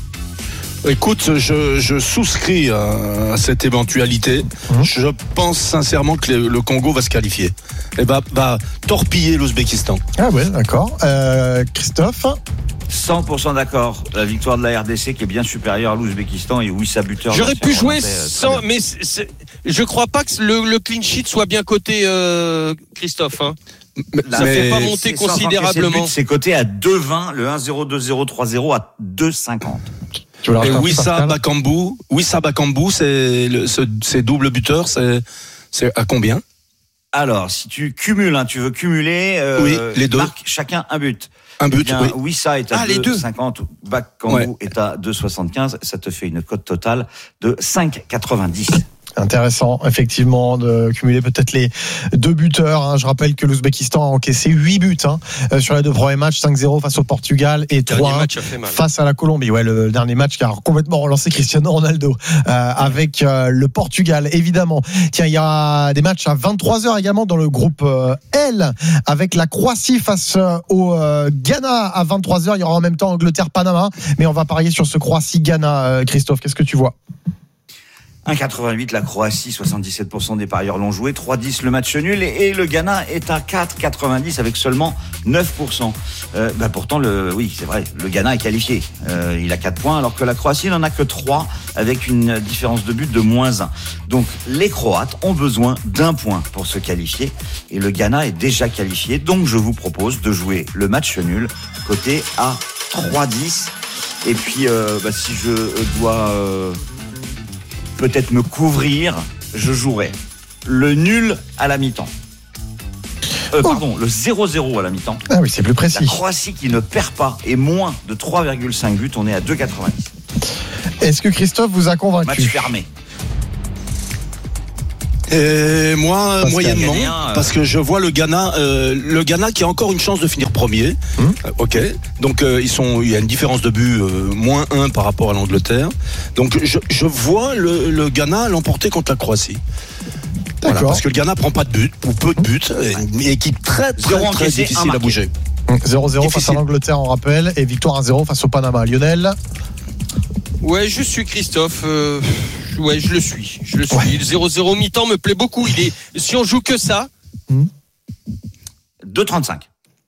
Écoute, je, je souscris à, à cette éventualité. Mmh. Je pense sincèrement que le, le Congo va se qualifier et va, va torpiller l'Ouzbékistan. Ah ouais, d'accord. Euh, Christophe ? cent pour cent d'accord. La victoire de la R D C qui est bien supérieure à l'Ouzbékistan et Wissa buteur. J'aurais pu jouer sans, mais c'est, c'est, je crois pas que le, le clean sheet soit bien coté, euh, Christophe. Hein. Ça mais fait pas monter considérablement. C'est coté à deux vingt, le un zéro, deux zéro, trois zéro à deux cinquante. Et Wissa Bakambu, Wissa Bakambu, c'est le, ce, c'est double buteur, c'est, c'est à combien? Alors, si tu cumules, hein, tu veux cumuler, euh, oui, les deux. marque chacun un but. Un but, eh bien, oui. Wissa est à ah, deux virgule cinquante, Bakambu ouais. est à deux virgule soixante-quinze. Ça te fait une cote totale de cinq virgule quatre-vingt-dix. Intéressant, effectivement, de cumuler peut-être les deux buteurs. Hein. Je rappelle que l'Ouzbékistan a encaissé huit buts hein, sur les deux premiers matchs, cinq zéro face au Portugal et trois un face à la Colombie. Ouais, le dernier match qui a complètement relancé Cristiano Ronaldo euh, avec euh, le Portugal, évidemment. Tiens, il y a des matchs à vingt-trois heures également dans le groupe euh, L avec la Croatie face euh, au euh, Ghana à vingt-trois heures. Il y aura en même temps Angleterre-Panama, mais on va parier sur ce Croatie-Ghana. Euh, Christophe, qu'est-ce que tu vois ? un virgule quatre-vingt-huit, la Croatie, soixante-dix-sept pour cent des parieurs l'ont joué, trois virgule dix le match nul, et le Ghana est à quatre virgule quatre-vingt-dix avec seulement neuf pour cent. Euh, bah pourtant, le, oui, c'est vrai, le Ghana est qualifié. Euh, il a quatre points, alors que la Croatie n'en a que trois, avec une différence de but de moins un. Donc, les Croates ont besoin d'un point pour se qualifier, et le Ghana est déjà qualifié. Donc, je vous propose de jouer le match nul, côté à trois virgule dix. Et puis, euh, bah, si je dois... Euh, peut-être me couvrir, je jouerai le nul à la mi-temps. Euh, oh. Pardon, le zéro zéro à la mi-temps. Ah oui, c'est plus précis. La Croatie qui ne perd pas et moins de trois virgule cinq buts, on est à deux virgule quatre-vingt-dix. Est-ce que Christophe vous a convaincu ? Match fermé. Et moi, parce moyennement, un, euh... parce que je vois le Ghana, euh, le Ghana qui a encore une chance de finir premier. Hum. Euh, ok, donc euh, ils sont, il y a une différence de but euh, moins un par rapport à l'Angleterre. Donc je, je vois le, le Ghana l'emporter contre la Croatie. Voilà, parce que le Ghana prend pas de but ou peu de buts, une équipe très très très, très difficile à bouger. zéro zéro face à l'Angleterre, on rappelle, et victoire un zéro face au Panama. Lionel ? Ouais, je suis Christophe. Euh, ouais, je le suis. Je le suis. Ouais. Le zéro zéro mi-temps me plaît beaucoup. Il est, si on joue que ça. Mmh. deux virgule trente-cinq.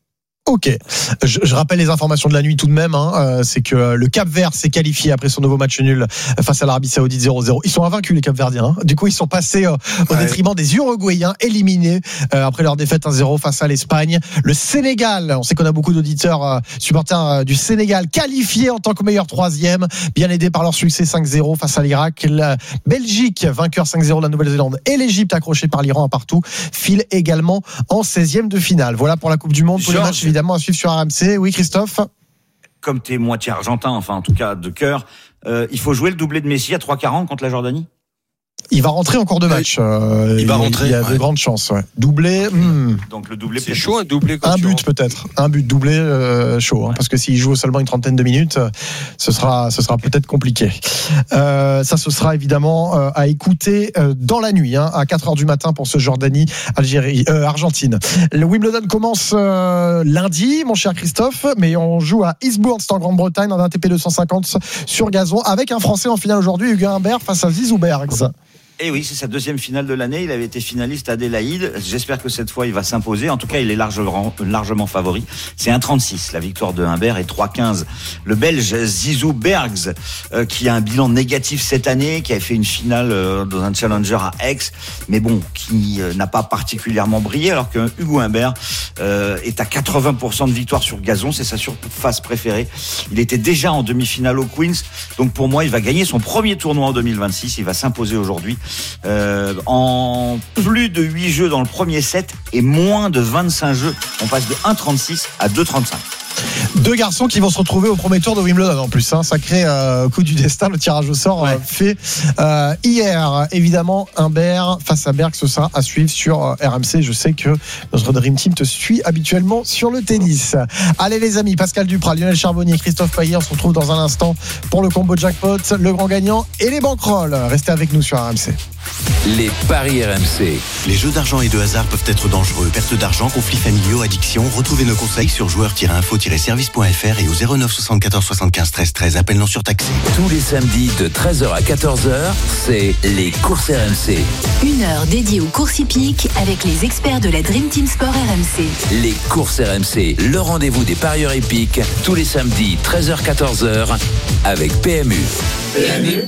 Ok, je, je rappelle les informations de la nuit tout de même, hein. euh, c'est que le Cap-Vert s'est qualifié après son nouveau match nul face à l'Arabie Saoudite zéro zéro. Ils sont invaincus les Cap-Verdiens, hein. Du coup ils sont passés euh, au ouais. détriment des Uruguayens éliminés euh, après leur défaite un zéro face à l'Espagne. Le Sénégal, on sait qu'on a beaucoup d'auditeurs euh, supporters euh, du Sénégal qualifiés en tant que meilleur troisième, bien aidés par leur succès cinq zéro face à l'Irak. La Belgique, vainqueur cinq zéro de la Nouvelle-Zélande, et l'Égypte accrochée par l'Iran à partout, file également en seizième de finale. Voilà pour la Coupe du Monde, pour les matchs évidemment à suivre sur R M C. Oui, Christophe ? Comme t'es moitié argentin, enfin en tout cas de cœur, euh, il faut jouer le doublé de Messi à trois quarante contre la Jordanie ? Il va rentrer en cours de match. Euh, il va rentrer. Il y a ouais. de grandes chances. Ouais. Doublé. Hmm. Donc le doublé. C'est chaud un doublé. Un but peut-être. Un but doublé euh, chaud. Hein, ouais. Parce que s'il joue seulement une trentaine de minutes, ce sera, ce sera peut-être compliqué. Euh, ça, ce sera évidemment euh, à écouter euh, dans la nuit, hein, à quatre heures du matin pour ce Jordanie, Algérie, euh, Argentine. Le Wimbledon commence euh, lundi, mon cher Christophe, mais on joue à Eastbourne, c'est en Grande-Bretagne, dans un A T P deux cent cinquante sur gazon, avec un Français en finale aujourd'hui, Hugo Humbert face à Zizou Bergs. Et oui, c'est sa deuxième finale de l'année. Il avait été finaliste à Adélaïde. J'espère que cette fois, il va s'imposer. En tout cas, il est largement, largement favori. C'est un trente-six, la victoire de Humbert, et trois quinze. Le Belge Zizou Bergs, euh, qui a un bilan négatif cette année, qui a fait une finale euh, dans un challenger à Aix, mais bon, qui euh, n'a pas particulièrement brillé, alors que Hugo Humbert euh, est à quatre-vingts pour cent de victoire sur gazon. C'est sa surface préférée. Il était déjà en demi-finale au Queens. Donc pour moi, il va gagner son premier tournoi en deux mille vingt-six. Il va s'imposer aujourd'hui. Euh, en plus de huit jeux dans le premier set et moins de vingt-cinq jeux, on passe de un virgule trente-six à deux virgule trente-cinq. Deux garçons qui vont se retrouver au premier tour de Wimbledon en plus, hein. Sacré euh, coup du destin, le tirage au sort ouais. euh, fait euh, hier. Évidemment, Humbert face à Bergs, ce sera à suivre sur euh, R M C. Je sais que notre Dream Team te suit habituellement sur le tennis. Allez les amis, Pascal Duprat, Lionel Charbonnier, Christophe Payet, on se retrouve dans un instant pour le combo jackpot, le grand gagnant et les banquerolles. Restez avec nous sur R M C. Les paris R M C. Les jeux d'argent et de hasard peuvent être dangereux. Perte d'argent, conflits familiaux, addiction. Retrouvez nos conseils sur joueurs tiret info tiret service point f r et au zéro neuf soixante-quatorze soixante-quinze treize treize. Appel non surtaxé. Tous les samedis de treize heures à quatorze heures, c'est les courses R M C. Une heure dédiée aux courses hippiques avec les experts de la Dream Team Sport R M C. Les courses R M C, le rendez-vous des parieurs hippiques, tous les samedis treize heures quatorze heures avec P M U. P M U.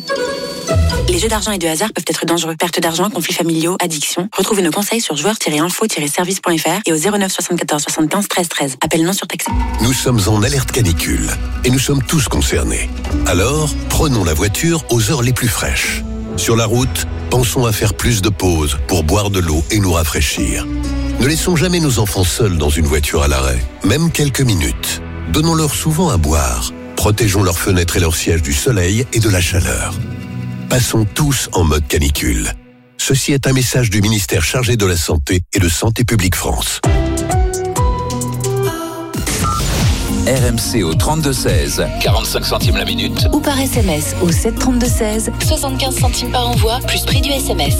Les jeux d'argent et de hasard peuvent être dangereux. Perte d'argent, conflits familiaux, addiction. Retrouvez nos conseils sur joueurs tiret info tiret service point f r et au zéro neuf soixante-quatorze soixante-quinze treize treize. Appel non surtaxé. Nous sommes en alerte canicule et nous sommes tous concernés. Alors, prenons la voiture aux heures les plus fraîches. Sur la route, pensons à faire plus de pauses pour boire de l'eau et nous rafraîchir. Ne laissons jamais nos enfants seuls dans une voiture à l'arrêt, même quelques minutes. Donnons-leur souvent à boire. Protégeons leurs fenêtres et leurs sièges du soleil et de la chaleur. Passons tous en mode canicule. Ceci est un message du ministère chargé de la Santé et de Santé publique France. R M C au trente-deux seize, quarante-cinq centimes la minute. Ou par S M S au sept trente-deux seize, soixante-quinze centimes par envoi, plus prix du S M S.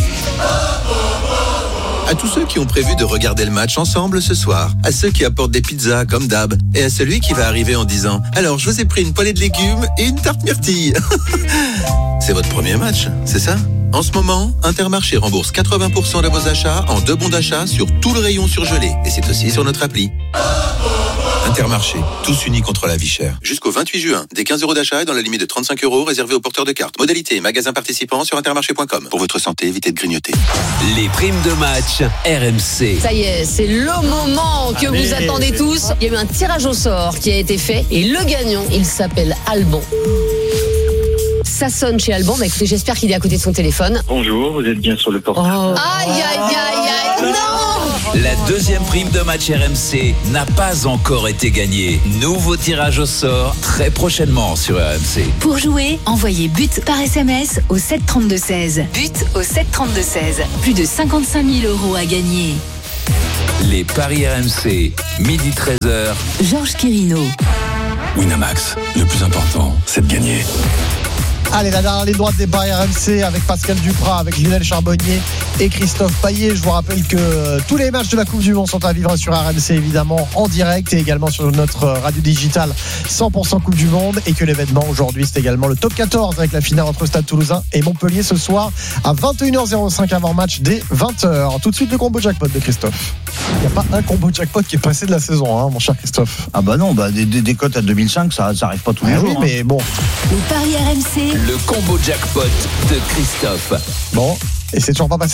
À tous ceux qui ont prévu de regarder le match ensemble ce soir, à ceux qui apportent des pizzas comme d'hab, et à celui qui va arriver en disant « Alors, je vous ai pris une poêlée de légumes et une tarte myrtille. » C'est votre premier match, c'est ça ? En ce moment, Intermarché rembourse quatre-vingts pour cent de vos achats en deux bons d'achat sur tout le rayon surgelé. Et c'est aussi sur notre appli. Intermarché, tous unis contre la vie chère. Jusqu'au vingt-huit juin, des quinze euros d'achat et dans la limite de trente-cinq euros réservés aux porteurs de cartes. Modalité, magasin participant sur intermarché point com. Pour votre santé, évitez de grignoter. Les primes de match R M C. Ça y est, c'est le moment que Allez. vous attendez tous. Il y a eu un tirage au sort qui a été fait et le gagnant, il s'appelle Alban. Ça sonne chez Alban. Bah écoutez, j'espère qu'il est à côté de son téléphone. Bonjour, vous êtes bien sur le portable. Oh. Aïe, aïe, aïe, aïe, non! La deuxième prime de match R M C n'a pas encore été gagnée. Nouveau tirage au sort très prochainement sur R M C. Pour jouer, envoyez but par S M S au sept trente-deux seize. But au sept trente-deux seize. Plus de cinquante-cinq mille euros à gagner. Les paris R M C, midi treize heures. Georges Quirino. Winamax, le plus important, c'est de gagner. Allez, la dernière ligne droite des paris R M C avec Pascal Duprat, avec Lionel Charbonnier et Christophe Payet. Je vous rappelle que euh, tous les matchs de la Coupe du Monde sont à vivre sur R M C, évidemment, en direct et également sur notre radio digitale cent pour cent Coupe du Monde. Et que l'événement aujourd'hui, c'est également le top quatorze avec la finale entre Stade Toulousain et Montpellier ce soir à vingt et une heures cinq avant match dès vingt heures. Tout de suite, le combo jackpot de Christophe. Il n'y a pas un combo jackpot qui est passé de la saison, hein, mon cher Christophe. Ah bah non, bah des, des, des cotes à deux mille cinq, ça n'arrive pas tous les ah jours. Oui, mais bon. Les paris R M C. Le combo jackpot de Christophe. Bon, et c'est toujours pas passé ?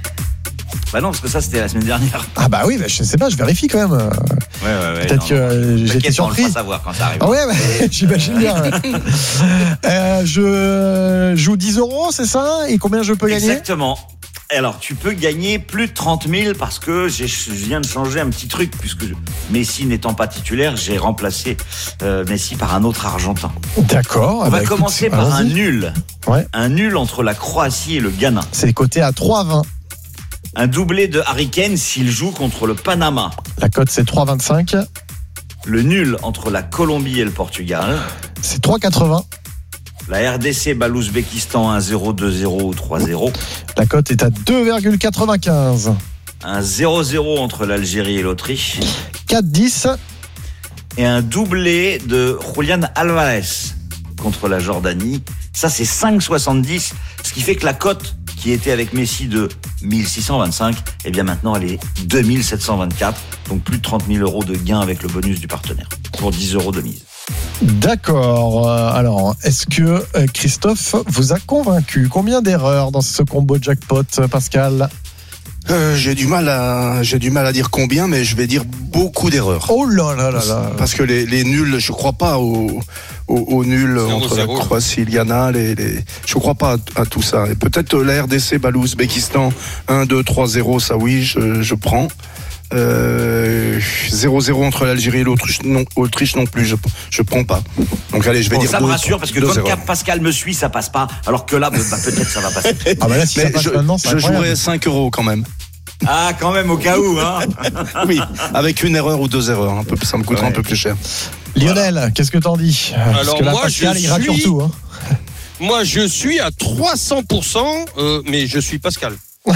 Bah non, parce que ça c'était la semaine dernière. Ah bah oui, bah je sais pas, je vérifie quand même. Ouais, ouais, ouais. Peut-être non, que non, j'ai été surpris. On le fera savoir quand ça arrive. Ah ouais, ouais j'imagine bien. Ouais. euh, je joue dix euros, c'est ça ? Et combien je peux gagner ? Exactement. Alors, tu peux gagner plus de trente mille parce que j'ai, je viens de changer un petit truc, puisque je, Messi n'étant pas titulaire, j'ai remplacé euh, Messi par un autre Argentin. D'accord. On bah, va écoute, commencer par allons-y. un nul. Ouais. Un nul entre la Croatie et le Ghana. C'est coté à trois vingt. Un doublé de Harry Kane s'il joue contre le Panama. La cote, c'est trois vingt-cinq. Le nul entre la Colombie et le Portugal. C'est trois quatre-vingts. La R D C bat l'Ouzbékistan un zéro, deux zéro ou trois zéro. La cote est à deux virgule quatre-vingt-quinze. Un zéro zéro entre l'Algérie et l'Autriche. quatre dix. Et un doublé de Julian Alvarez contre la Jordanie. Ça, c'est cinq soixante-dix. Ce qui fait que la cote qui était avec Messi de mille six cent vingt-cinq, eh bien maintenant, elle est deux mille sept cent vingt-quatre. Donc plus de trente mille euros de gain avec le bonus du partenaire. Pour dix euros de mise. D'accord. Alors, est-ce que Christophe vous a convaincu ? Combien d'erreurs dans ce combo jackpot, Pascal ? Euh, j'ai du mal à j'ai du mal à dire combien, mais je vais dire beaucoup d'erreurs. Oh là là là parce, là. parce que les, les nuls, je crois pas au au, au nul entre la Croatie et le Ghana. Les, les, je crois pas à, à tout ça. Et peut-être la R D C bat l'Ouzbékistan un deux trois zéro, ça oui, je, je prends. Euh, zéro zéro entre l'Algérie et l'Autriche non, Autriche non plus, je je prends pas. Donc allez, je vais bon, dire ça deux, me rassure parce que deux comme erreurs. Cap Pascal me suit, ça passe pas. Alors que là, bah, peut-être ça va passer. Ah bah là, si mais ça passe je, maintenant, c'est je incroyable. jouerai cinq euros quand même. Ah, quand même, au cas où, hein. Oui, avec une erreur ou deux erreurs, un peu, ça me coûtera Ouais. un peu plus cher. Lionel, voilà. Qu'est-ce que t'en dis ? Parce Alors que là, moi, Pascal, je il rate suis... sur tout. Hein. Moi, je suis à trois cents pour cent, euh, mais je suis Pascal. Non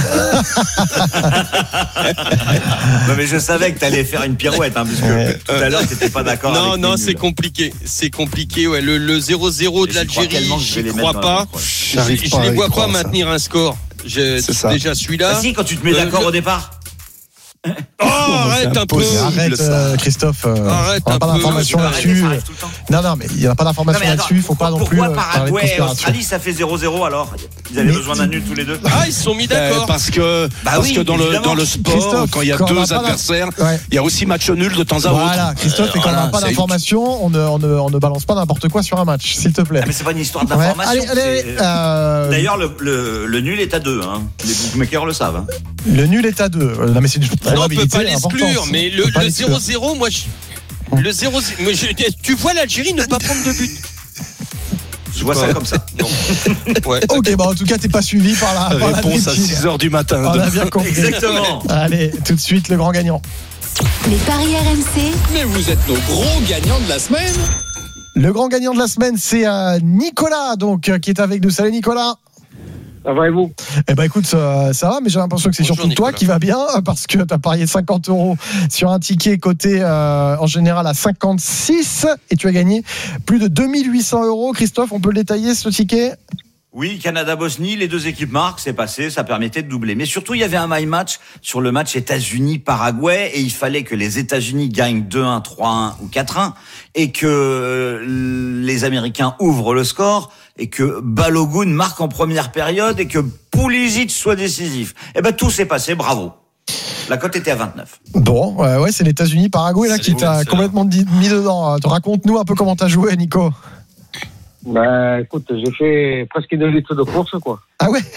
mais je savais que t'allais faire une pirouette, hein, parce que ouais. tout à l'heure t'étais pas d'accord. Non, avec non, c'est compliqué. C'est compliqué. Ouais, le, le zéro zéro de l'Algérie, je ne crois pas. Je ne les vois pas maintenir un score. Je, déjà celui-là. Ah si, quand tu te mets d'accord euh, au départ. Oh, arrête un peu. Arrête, euh, Christophe. Euh, Arrête on n'a un pas peu. d'informations là-dessus. Non, non, mais il n'y a pas d'informations Non, mais attends, là-dessus. Il ne faut pas non plus. Pourquoi euh, parler de Paraguay et conspiration. Australie, ça fait zéro zéro alors? Ils avaient Mais- besoin d'un nul tous les deux. Ah, ils se sont mis d'accord. Euh, parce que, Bah parce oui, que dans, le, évidemment. dans le sport, Christophe, quand il y a quand on n'a deux pas adversaires, d'in- Ouais. il y a aussi match nul de temps à autre. Voilà, Christophe, et quand on n'a Voilà, pas c'est- d'informations, on ne, on, ne, on ne balance pas n'importe quoi sur un match, s'il te plaît. Ah, mais c'est pas une histoire Ouais, d'information. allez, allez, c'est- euh, D'ailleurs, le, le, le nul est à deux. Hein. Les bookmakers le savent. Hein. Le nul est à deux. Euh, Non, mais c'est une Non, on peut probabilité pas l'exclure, importante. mais On le, peut pas le l'exclure. zéro zéro, moi, je, le zéro zéro, mais je- tu vois l'Algérie ne pas prendre de but. Je vois ça comme ça. Ouais. Ok, bah en tout cas, t'es pas suivi par la, par la Réponse à victime. six heures du matin. On a bien compris. Exactement. Allez, tout de suite, le grand gagnant. Les paris R M C, Mais vous êtes nos gros gagnants de la semaine. Le grand gagnant de la semaine, c'est euh, Nicolas, donc, euh, qui est avec nous. Salut Nicolas. Ça va et vous? Eh ben écoute, ça, ça va, mais j'ai l'impression que c'est Bonjour, surtout toi Nicolas. qui va bien, parce que tu as parié cinquante euros sur un ticket coté euh, en général à cinquante-six, et tu as gagné plus de deux mille huit cents euros. Christophe, on peut le détailler, ce ticket? Oui, Canada-Bosnie, les deux équipes marquent, c'est passé, ça permettait de doubler. Mais surtout, il y avait un my match sur le match États-Unis-Paraguay et il fallait que les États-Unis gagnent deux un, trois un ou quatre un et que euh, les Américains ouvrent le score et que Balogun marque en première période et que Pulisic soit décisif. Eh ben, tout s'est passé, bravo. La cote était à vingt-neuf. Bon, euh, ouais, c'est les États-Unis, Paraguay, là, C'est qui les t'a États-Unis. complètement dit- mis dedans. Raconte-nous un peu comment t'as joué, Nico. Bah écoute, j'ai fait presque deux litres de course, quoi. Ah ouais?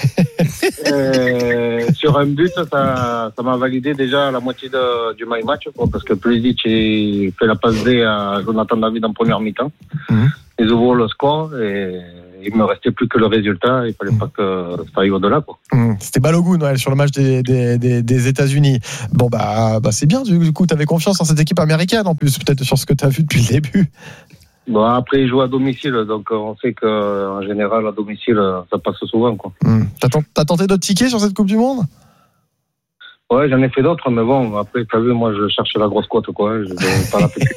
Euh, sur un but, ça, ça m'a validé déjà la moitié de, du my match, quoi, parce que Pulisic il fait la passe D à Jonathan David en première mi-temps. Mhm. Ils ouvrent le score et il me restait plus que le résultat. Il fallait pas que ça aille au-delà, quoi. Hum, C'était Balogun, ouais, sur le match des, des, des, des États-Unis. Bon, bah, bah c'est bien, du coup, t'avais confiance en cette équipe américaine, en plus, peut-être sur ce que t'as vu depuis le début. Bon, après, ils jouent à domicile, donc euh, on sait qu'en général, à domicile, euh, ça passe souvent, quoi. Hum. T'as, tent- t'as tenté d'autres tickets sur cette Coupe du Monde? Ouais, j'en ai fait d'autres, mais bon, après, t'as vu, moi, je cherche la grosse cote, quoi. Je vais pas la petite.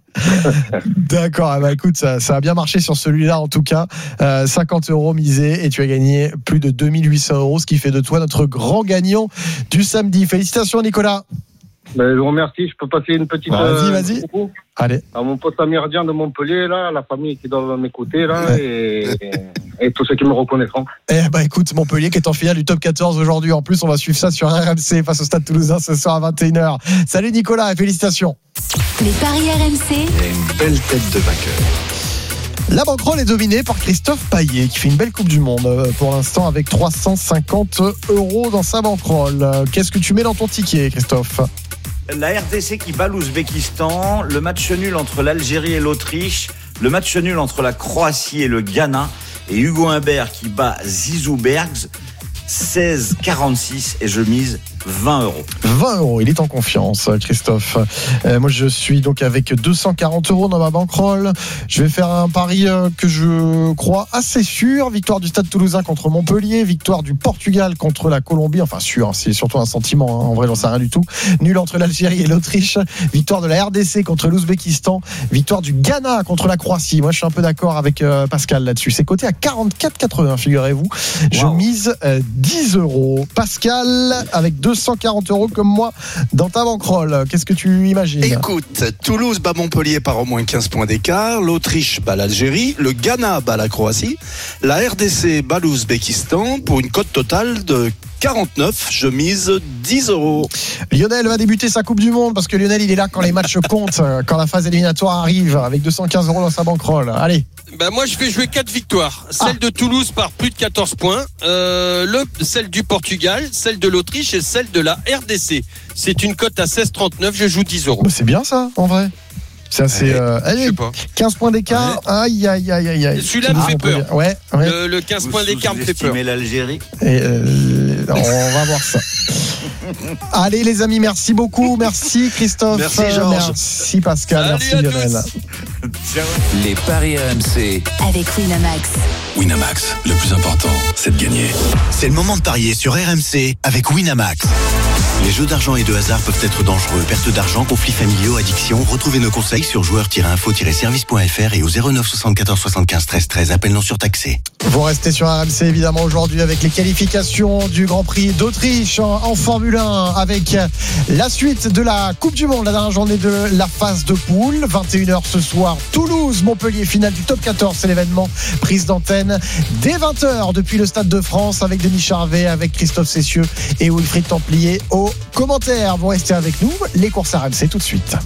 D'accord, eh ben, écoute, ça, ça a bien marché sur celui-là en tout cas. Euh, cinquante euros misés et tu as gagné plus de deux mille huit cents euros, ce qui fait de toi notre grand gagnant du samedi. Félicitations Nicolas. Ben, je vous remercie. Je peux passer une petite. Vas-y, euh, vas-y. coucou Allez. À mon pote Amirdian de Montpellier, là, la famille qui doit m'écouter, là, et, et tous ceux qui me reconnaîtront. Eh ben écoute, Montpellier qui est en finale du top quatorze aujourd'hui. En plus, on va suivre ça sur R M C face au Stade Toulousain ce soir à vingt et une heures. Salut Nicolas et félicitations. les paris R M C, Il y a une belle tête de vainqueur. La banquerolle est dominée par Christophe Payet qui fait une belle Coupe du Monde euh, pour l'instant avec trois cent cinquante euros dans sa banquerolle. Euh, Qu'est-ce que tu mets dans ton ticket, Christophe? La R D C qui bat l'Ouzbékistan, le match nul entre l'Algérie et l'Autriche, le match nul entre la Croatie et le Ghana, et Hugo Humbert qui bat Zizou Bergs, seize quarante-six, et je mise vingt euros. vingt euros, il est en confiance, Christophe. Euh, moi, je suis donc avec deux cent quarante euros dans ma bankroll. Je vais faire un pari euh, que je crois assez sûr. Victoire du Stade Toulousain contre Montpellier, victoire du Portugal contre la Colombie. Enfin, sûr, hein, c'est surtout un sentiment. Hein. En vrai, j'en sais rien du tout. Nul entre l'Algérie et l'Autriche. Victoire de la R D C contre l'Ouzbékistan. Victoire du Ghana contre la Croatie. Moi, je suis un peu d'accord avec euh, Pascal là-dessus. C'est coté à quarante-quatre quatre-vingts, figurez-vous. Je Wow. mise euh, dix euros. Pascal, avec deux cent quarante euros comme moi dans ta bankroll. Qu'est-ce que tu imagines? Écoute, Toulouse bat Montpellier par au moins quinze points d'écart, l'Autriche bat l'Algérie, le Ghana bat la Croatie, la R D C bat l'Ouzbékistan pour une cote totale de quarante-neuf, je mise dix euros. Lionel va débuter sa Coupe du Monde parce que Lionel il est là quand les matchs comptent, quand la phase éliminatoire arrive avec deux cent quinze euros dans sa bankroll. Allez. Ben moi je vais jouer quatre victoires. Celle de Toulouse par plus de quatorze points, euh, le, celle du Portugal, celle de l'Autriche et celle de la R D C. C'est une cote à seize trente-neuf, je joue dix euros. Bah, c'est bien ça en vrai. C'est assez. Euh, Je allez, sais pas. quinze points d'écart. Aïe aïe aïe aïe aïe. Celui-là me Ah, fait on peut peur. dire. Ouais. ouais. Le, le quinze points d'écart me fait peur. Sous-estimez l'Algérie. Et, euh, on va voir ça. Allez les amis, merci beaucoup, merci Christophe, Merci, Georges. merci Pascal, Salut merci à Lionel. Les paris R M C. avec Winamax. Winamax, le plus important, c'est de gagner. C'est le moment de parier sur R M C avec Winamax. Les jeux d'argent et de hasard peuvent être dangereux. Perte d'argent, conflits familiaux, addiction. Retrouvez nos conseils sur joueurs tiret info tiret service point f r et au zéro neuf soixante-quatorze soixante-quinze treize treize. Appel non surtaxé. Vous restez sur R M C évidemment aujourd'hui avec les qualifications du Grand Prix d'Autriche en, en Formule un, avec la suite de la Coupe du Monde, la dernière journée de la phase de poule. vingt et une heures ce soir, Toulouse, Montpellier, finale du top quatorze, c'est l'événement. Prise d'antenne dès vingt heures depuis le Stade de France avec Denis Charvet, avec Christophe Cessieux et Wilfried Templier aux commentaires. Vous restez avec nous, les courses R M C tout de suite.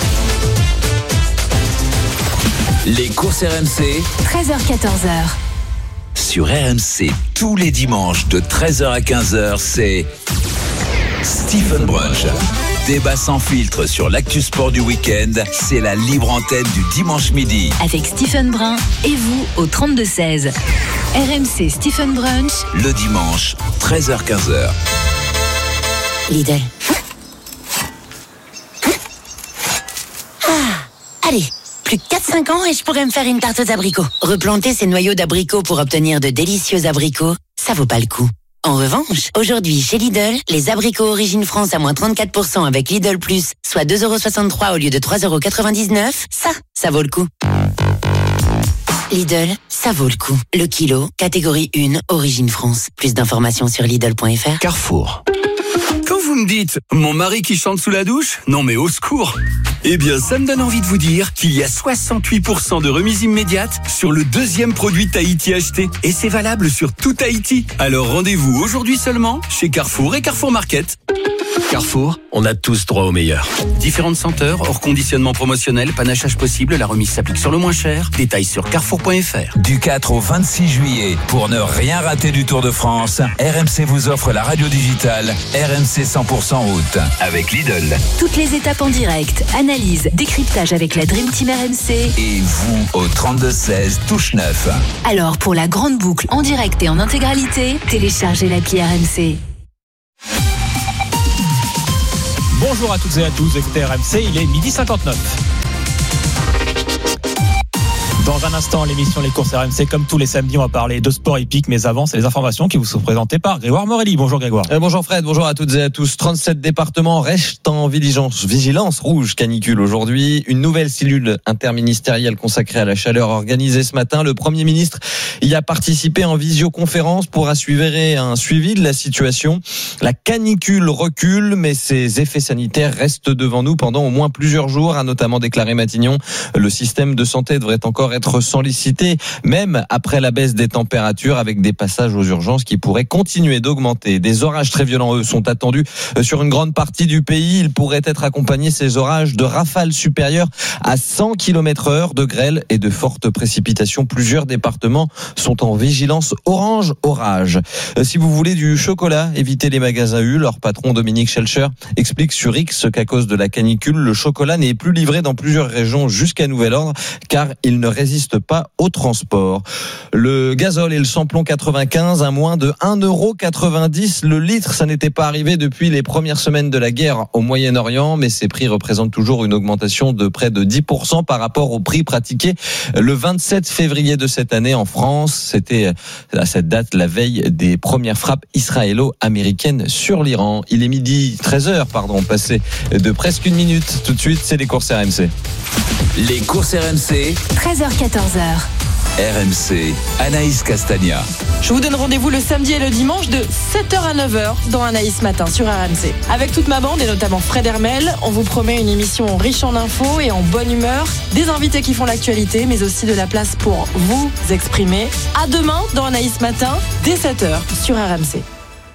Les courses R M C, treize heures quatorze heures. Sur R M C, tous les dimanches de treize heures à quinze heures, c'est Stephen Brunch. Débat sans filtre sur l'actu sport du week-end, c'est la libre antenne du dimanche midi. Avec Stephen Brun et vous au trente-deux seize. R M C Stephen Brunch. Le dimanche, treize heures quinze heures. Lidl. Ah, allez, plus que quatre à cinq ans et je pourrais me faire une tarte aux abricots. Replanter ces noyaux d'abricots pour obtenir de délicieux abricots, ça vaut pas le coup. En revanche, aujourd'hui, chez Lidl, les abricots Origine France à moins trente-quatre pour cent avec Lidl Plus, soit deux euros soixante-trois au lieu de trois euros quatre-vingt-dix-neuf, ça, ça vaut le coup. Lidl, ça vaut le coup. Le kilo, catégorie un, Origine France. Plus d'informations sur Lidl point f r. Carrefour. Quand vous me dites « mon mari qui chante sous la douche », non mais au secours. Eh bien, ça me donne envie de vous dire qu'il y a soixante-huit pour cent de remise immédiate sur le deuxième produit Tahiti acheté. Et c'est valable sur tout Tahiti. Alors rendez-vous aujourd'hui seulement chez Carrefour et Carrefour Market. Carrefour, on a tous droit au meilleur. Différentes senteurs, hors conditionnement promotionnel, panachage possible, la remise s'applique sur le moins cher. Détails sur carrefour point f r. Du quatre au vingt-six juillet, pour ne rien rater du Tour de France, R M C vous offre la radio digitale R M C cent pour cent route avec Lidl. Toutes les étapes en direct, analyse, décryptage avec la Dream Team R M C. Et vous au trente-deux seize, touche neuf. Alors pour la grande boucle en direct et en intégralité, téléchargez l'appli R M C. Bonjour à toutes et à tous, écoutez R M C, il est midi cinquante-neuf. Dans un instant, l'émission Les courses R M C, comme tous les samedis, on va parler de sport hippique, mais avant, c'est les informations qui vous sont présentées par Grégoire Morelli. Bonjour Grégoire. Euh, bonjour Fred, bonjour à toutes et à tous. trente-sept départements restent en vigilance, vigilance rouge canicule aujourd'hui. Une nouvelle cellule interministérielle consacrée à la chaleur organisée ce matin. Le Premier ministre y a participé en visioconférence pour assurer un suivi de la situation. La canicule recule, mais ses effets sanitaires restent devant nous pendant au moins plusieurs jours, a notamment déclaré Matignon. Le système de santé devrait encore être sollicité, même après la baisse des températures, avec des passages aux urgences qui pourraient continuer d'augmenter. Des orages très violents, eux, sont attendus sur une grande partie du pays. Ils pourraient être accompagnés, ces orages, de rafales supérieures à cent kilomètres heure, de grêle et de fortes précipitations. Plusieurs départements sont en vigilance orange orage. Si vous voulez du chocolat, évitez les magasins U. Leur patron Dominique Schelcher explique sur X qu'à cause de la canicule, le chocolat n'est plus livré dans plusieurs régions jusqu'à nouvel ordre, car il ne résiste pas au transport. Le gazole et le samplon quatre-vingt-quinze à moins de un euro quatre-vingt-dix le litre. Ça n'était pas arrivé depuis les premières semaines de la guerre au Moyen-Orient, mais ces prix représentent toujours une augmentation de près de dix pour cent par rapport aux prix pratiqués le vingt-sept février de cette année en France. C'était à cette date la veille des premières frappes israélo-américaines sur l'Iran. Il est midi treize heures, pardon, passé de presque une minute. Tout de suite, c'est les courses R M C. Les courses R M C, treize heures quatorze heures. R M C, Anaïs Castagna. Je vous donne rendez-vous le samedi et le dimanche de sept heures à neuf heures dans Anaïs Matin sur R M C. Avec toute ma bande et notamment Fred Hermel, on vous promet une émission riche en infos et en bonne humeur, des invités qui font l'actualité, mais aussi de la place pour vous exprimer. À demain dans Anaïs Matin, dès sept heures sur R M C.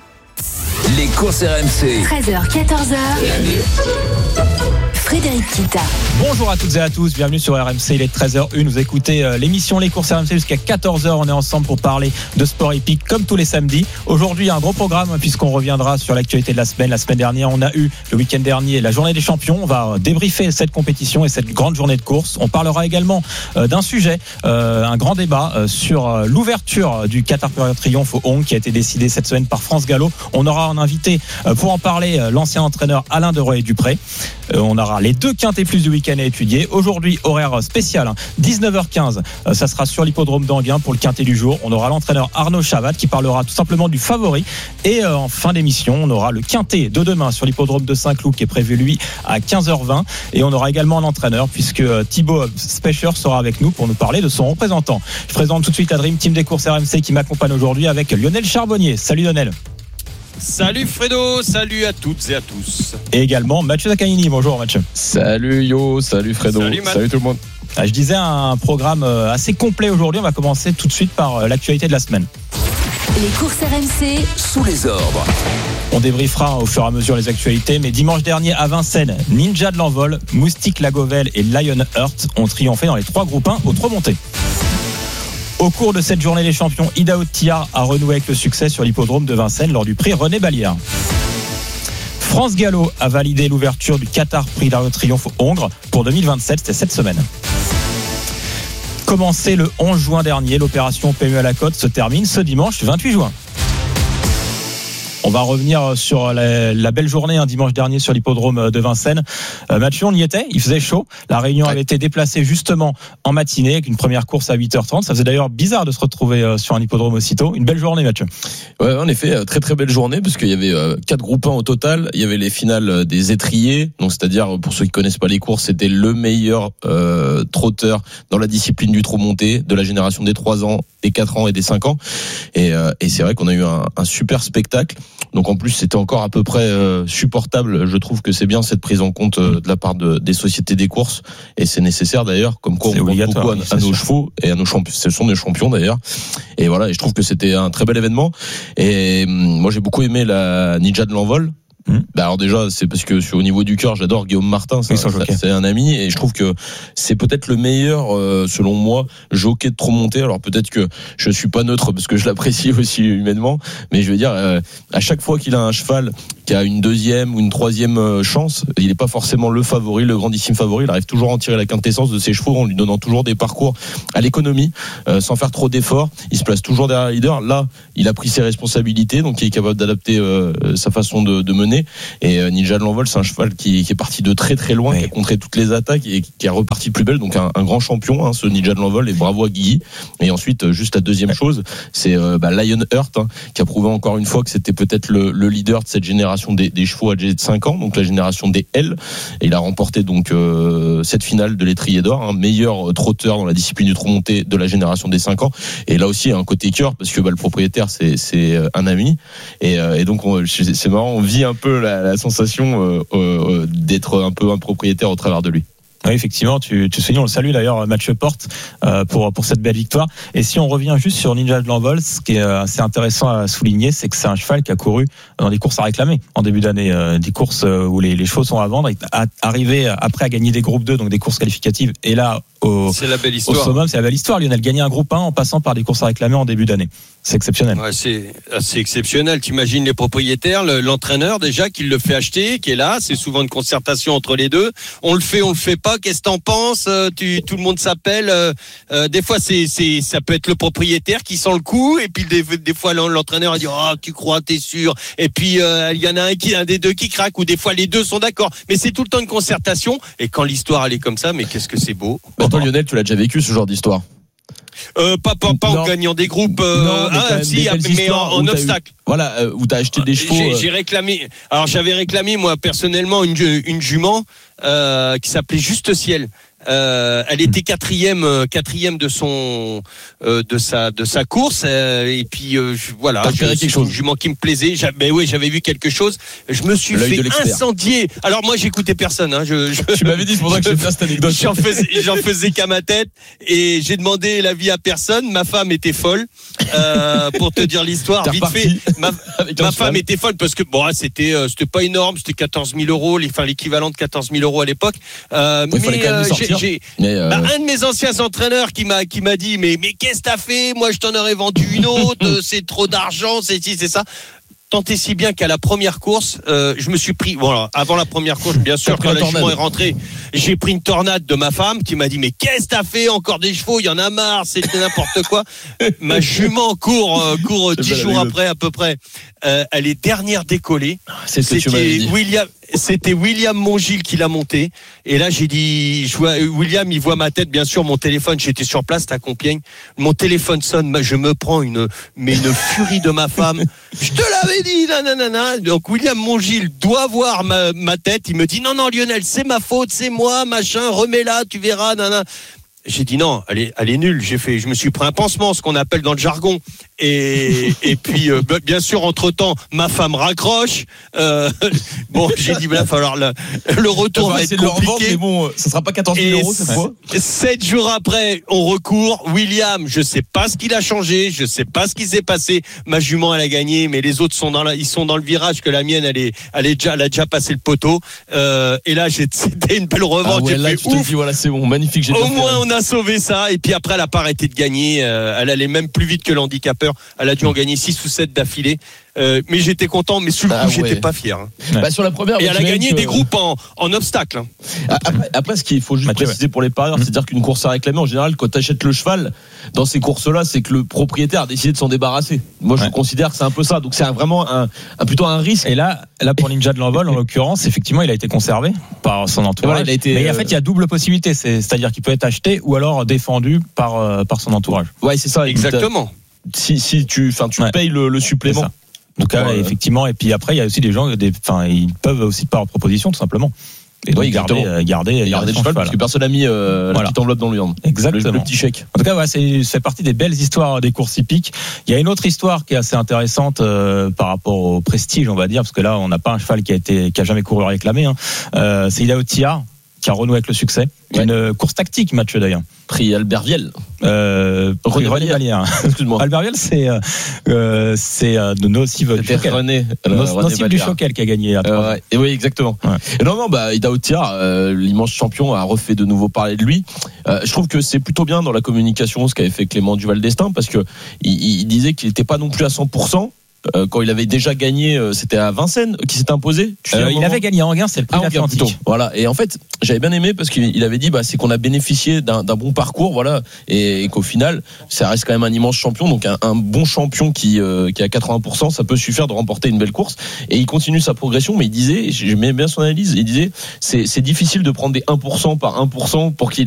Les courses R M C, treize heures quatorze heures. Frédéric Kita. Bonjour à toutes et à tous, bienvenue sur R M C, il est treize heures une, vous écoutez euh, l'émission Les courses R M C jusqu'à quatorze heures, on est ensemble pour parler de sport hippique comme tous les samedis. Aujourd'hui un gros programme puisqu'on reviendra sur l'actualité de la semaine. La semaine dernière on a eu, le week-end dernier, la journée des champions. On va débriefer cette compétition et cette grande journée de course. On parlera également euh, d'un sujet, euh, un grand débat euh, sur euh, l'ouverture du Qatar Triomphe au Hong qui a été décidé cette semaine par France Gallo. On aura un invité euh, pour en parler, euh, l'ancien entraîneur Alain de Royer-Dupré. Euh, on aura Les deux quintés plus du week-end à étudier. Aujourd'hui, horaire spécial, hein, dix-neuf heures quinze. Euh, ça sera sur l'hippodrome d'Anguin pour le quintet du jour. On aura l'entraîneur Arnaud Chavat qui parlera tout simplement du favori. Et euh, en fin d'émission, on aura le quintet de demain sur l'hippodrome de Saint-Cloud qui est prévu lui à quinze heures vingt. Et on aura également un entraîneur puisque euh, Thibaut Specher sera avec nous pour nous parler de son représentant. Je présente tout de suite la Dream Team des courses R M C qui m'accompagne aujourd'hui avec Lionel Charbonnier. Salut Lionel. Salut Fredo, salut à toutes et à tous. Et également Mathieu Zaccagnini. Bonjour Mathieu. Salut Yo, salut Fredo, salut, salut tout le monde. Ah, je disais un programme assez complet aujourd'hui. On va commencer tout de suite par l'actualité de la semaine. Les courses R M C sous les ordres. On débriefera au fur et à mesure les actualités, mais dimanche dernier à Vincennes, Ninja de l'Envol, Moustique Lagovel et Lionheart ont triomphé dans les trois groupes un au Trois-Montées. Au cours de cette journée, les champions Idaho Tia a renoué avec le succès sur l'hippodrome de Vincennes lors du prix René Ballière. France Gallo a validé l'ouverture du Qatar Prix d'Arc de Triomphe Hongre pour deux mille vingt-sept, c'était cette semaine. Commencé le onze juin dernier, l'opération P M U à la Côte se termine ce dimanche vingt-huit juin. On va revenir sur la, la belle journée un dimanche dernier sur l'hippodrome de Vincennes. Euh, Mathieu, on y était, il faisait chaud. La réunion avait été déplacée justement en matinée avec une première course à huit heures trente. Ça faisait d'ailleurs bizarre de se retrouver sur un hippodrome aussitôt. Une belle journée, Mathieu. Ouais, en effet, très très belle journée parce qu'il y avait quatre groupes un au total. Il y avait les finales des étriers, donc c'est-à-dire pour ceux qui connaissent pas les courses, c'était le meilleur euh, trotteur dans la discipline du trot monté de la génération des trois ans, des quatre ans et des cinq ans. Et, euh, et c'est vrai qu'on a eu un, un super spectacle. Donc en plus c'était encore à peu près euh, supportable. Je trouve que c'est bien cette prise en compte euh, de la part de, des sociétés des courses et c'est nécessaire d'ailleurs. Comme quoi on compte beaucoup à, à nos chevaux et à nos champions. Ce sont des champions d'ailleurs. Et voilà. Et je trouve que c'était un très bel événement. Et hum, moi j'ai beaucoup aimé la Ninja de l'Envol. Mmh. Bah alors déjà c'est parce que sur, au niveau du cœur j'adore Guillaume Martin, ça, ça, c'est un ami et je trouve que c'est peut-être le meilleur euh, selon moi jockey de trop monté. Alors peut-être que je suis pas neutre parce que je l'apprécie aussi humainement, mais je veux dire euh, à chaque fois qu'il a un cheval qui a une deuxième ou une troisième chance, il n'est pas forcément le favori, le grandissime favori, il arrive toujours à en tirer la quintessence de ses chevaux en lui donnant toujours des parcours à l'économie euh, sans faire trop d'efforts. Il se place toujours derrière le leader. Là il a pris ses responsabilités, donc il est capable d'adapter euh, sa façon de, de mener. Et euh, Ninja de l'Envol, c'est un cheval qui, qui est parti de très très loin, oui. qui a contré toutes les attaques et qui a reparti plus belle. Donc un, un grand champion, hein, ce Ninja de l'Envol, et bravo à Guigui. Et ensuite, juste la deuxième chose, c'est euh, bah, Lionheart, hein, qui a prouvé encore une fois que c'était peut-être le, le leader de cette génération des, des chevaux âgés de cinq ans, donc la génération des L. Et il a remporté donc euh, cette finale de l'étrier d'or, hein, meilleur trotteur dans la discipline du trot monté de la génération des cinq ans. Et là aussi, un côté cœur, parce que bah, le propriétaire, c'est, c'est un ami. Et, euh, et donc, on, c'est marrant, on vit un peu la, la sensation euh, euh, d'être un peu un propriétaire au travers de lui. Oui, effectivement, tu, tu soulignes, on le salue d'ailleurs, Mathieu Porte, euh, pour, pour cette belle victoire. Et si on revient juste sur Ninja de l'Envol, ce qui est assez intéressant à souligner, c'est que c'est un cheval qui a couru dans des courses à réclamer en début d'année, euh, des courses où les, les chevaux sont à vendre, et à, arrivé après à gagner des groupes deux, donc des courses qualificatives, et là, au, c'est la belle histoire. Au summum, c'est la belle histoire. Lionel gagner un groupe un en passant par des courses à réclamer en début d'année. C'est exceptionnel. Ouais, c'est assez exceptionnel. T'imagines les propriétaires, le, l'entraîneur déjà qui le fait acheter, qui est là. C'est souvent une concertation entre les deux. On le fait, on le fait pas. Qu'est-ce que t'en penses? Tu, tout le monde s'appelle. Euh, euh, des fois, c'est, c'est, ça peut être le propriétaire qui sent le coup, et puis des, des fois l'entraîneur a dit ah oh, tu crois, t'es sûr. Et puis il euh, y en a un qui, un des deux qui craque, ou des fois les deux sont d'accord. Mais c'est tout le temps une concertation. Et quand l'histoire elle est comme ça, mais qu'est-ce que c'est beau. Bah, toi Lionel, tu l'as déjà vécu ce genre d'histoire? Euh, pas pas, pas en gagnant des groupes, euh, non, mais, ah, si, mais en, en obstacle. Eu, voilà, euh, où t'as acheté des chevaux. J'ai, euh... j'ai réclamé. Alors j'avais réclamé moi personnellement une une jument euh, qui s'appelait Juste Ciel. Euh, elle était quatrième, quatrième de son, euh, de sa, de sa course. Euh, et puis euh, je, voilà, T'as repéré quelque chose. Une jument qui me plaisait. J'avais, oui, j'avais vu quelque chose. Je me suis fait incendier. Alors moi, j'écoutais personne. Hein, je, je, tu m'avais dit, c'est pour ça que j'ai fait cette anecdote. J'en faisais, j'en faisais qu'à ma tête, et j'ai demandé l'avis à personne. Ma femme était folle. Euh, pour te dire l'histoire, vite fait. Ma, ma femme était folle parce que bon, c'était, euh, c'était pas énorme. C'était quatorze mille euros, enfin l'équivalent de quatorze mille euros à l'époque. Euh, oui, mais euh, j'ai, j'ai mais euh... bah, un de mes anciens entraîneurs qui m'a qui m'a dit mais mais qu'est-ce que t'as fait? Moi je t'en aurais vendu une autre. C'est trop d'argent, c'est ci, c'est ça. Tant et si bien qu'à la première course, euh, je me suis pris. Voilà, avant la première course, bien sûr, quand la jument est rentrée, j'ai pris une tornade de ma femme qui m'a dit mais qu'est-ce que t'as fait? Encore des chevaux, il y en a marre, c'est n'importe quoi. Ma jument court euh, court dix jours après à peu près. Euh, elle est dernière décollée. C'est ce que tu m'avais dit. William c'était William Mongil qui l'a monté. Et là, j'ai dit, je vois, William, il voit ma tête, bien sûr, mon téléphone, j'étais sur place, à Compiègne. Mon téléphone sonne, je me prends une, mais une furie de ma femme. Je te l'avais dit, nanana. Donc, William Mongil doit voir ma, ma tête. Il me dit, non, non, Lionel, c'est ma faute, c'est moi, machin, remets-la, tu verras, nanana. J'ai dit non, elle est, elle est nulle. J'ai fait, je me suis pris un pansement, ce qu'on appelle dans le jargon. Et, et puis, euh, bien sûr, entre temps, ma femme raccroche. Euh, bon, j'ai dit, il va falloir le, le retour va être compliqué. Revendre, mais bon, ça sera pas quatorze mille euros cette fois. Sept jours après, on recourt. William, je sais pas ce qu'il a changé, je sais pas ce qui s'est passé. Ma jument, elle a gagné, mais les autres sont dans la, ils sont dans le virage que la mienne, elle est, elle est déjà, elle a déjà passé le poteau. Euh, et là, j'ai, c'était une belle revanche. Ah ouais, j'ai là, fait, tu te dis, voilà, c'est bon, magnifique. J'ai Au moins, on a sauvé ça. Et puis après, elle a pas arrêté de gagner. Euh, elle allait même plus vite que l'handicapeur. Elle a dû en gagner six ou sept d'affilée. Euh, mais j'étais content, mais sur le coup, ah ouais. j'étais pas fier. Hein. Bah, sur la première, et elle a gagné que... des groupes en, en obstacle. Hein. Après, après, ce qu'il faut juste Mathieu, préciser ouais. pour les parieurs, mmh. c'est-à-dire qu'une course à réclamer, en général, quand tu achètes le cheval, dans ces courses-là, c'est que le propriétaire a décidé de s'en débarrasser. Moi, je ouais. considère que c'est un peu ça. Donc, c'est un, vraiment un, un, plutôt un risque. Et là, là pour Ninja de l'Envol, en l'occurrence, effectivement, il a été conservé par son entourage. Voilà, il a été, mais en fait, il y a double possibilité. C'est, c'est-à-dire qu'il peut être acheté ou alors défendu par, euh, par son entourage. Ouais, c'est ça. Exactement. Si, si tu, enfin, tu ouais. payes le, le supplément. Donc là, ouais. effectivement, et puis après, il y a aussi des gens, des, enfin, ils peuvent aussi par proposition, tout simplement. Et donc, oui, garder, euh, garder, garder, garder le cheval, parce que personne n'a mis euh, la voilà. petite enveloppe dans le viande. Exactement. Le, le petit chèque. En tout cas, ouais, c'est, c'est partie des belles histoires des courses hippiques. Il y a une autre histoire qui est assez intéressante euh, par rapport au prestige, on va dire, parce que là, on n'a pas un cheval qui a été, qui a jamais couru réclamé. Hein. Euh, c'est Idaho Tia qui a renoué avec le succès. Ouais. Une course tactique, Mathieu, d'ailleurs. Prix Albert Viel. Euh, René, René Vallière. Excuse-moi. Albert Viel, c'est, euh, c'est euh, de Nocive du Choquel. René, euh, Nocive du Choquel qui a gagné. À euh, ouais. Et oui, exactement. Ouais. Et non, non, bah, Idaho Tia, euh, l'immense champion, a refait de nouveau parler de lui. Euh, je trouve que c'est plutôt bien dans la communication ce qu'avait fait Clément Duval d'Estaing, parce que il, il disait qu'il n'était pas non plus à cent pour cent. Euh, quand il avait déjà gagné, euh, c'était à Vincennes qui s'est imposé. Tu euh, il avait gagné à Enghien, c'est le prix ah, plutôt. Voilà. Et en fait, j'avais bien aimé parce qu'il avait dit, bah, c'est qu'on a bénéficié d'un, d'un bon parcours, voilà, et, et qu'au final, ça reste quand même un immense champion, donc un, un bon champion qui euh, qui a quatre-vingts pour cent, ça peut suffire de remporter une belle course. Et il continue sa progression, mais il disait, j'aimais bien son analyse, il disait, c'est c'est difficile de prendre des un pour cent par un pour cent pour qu'il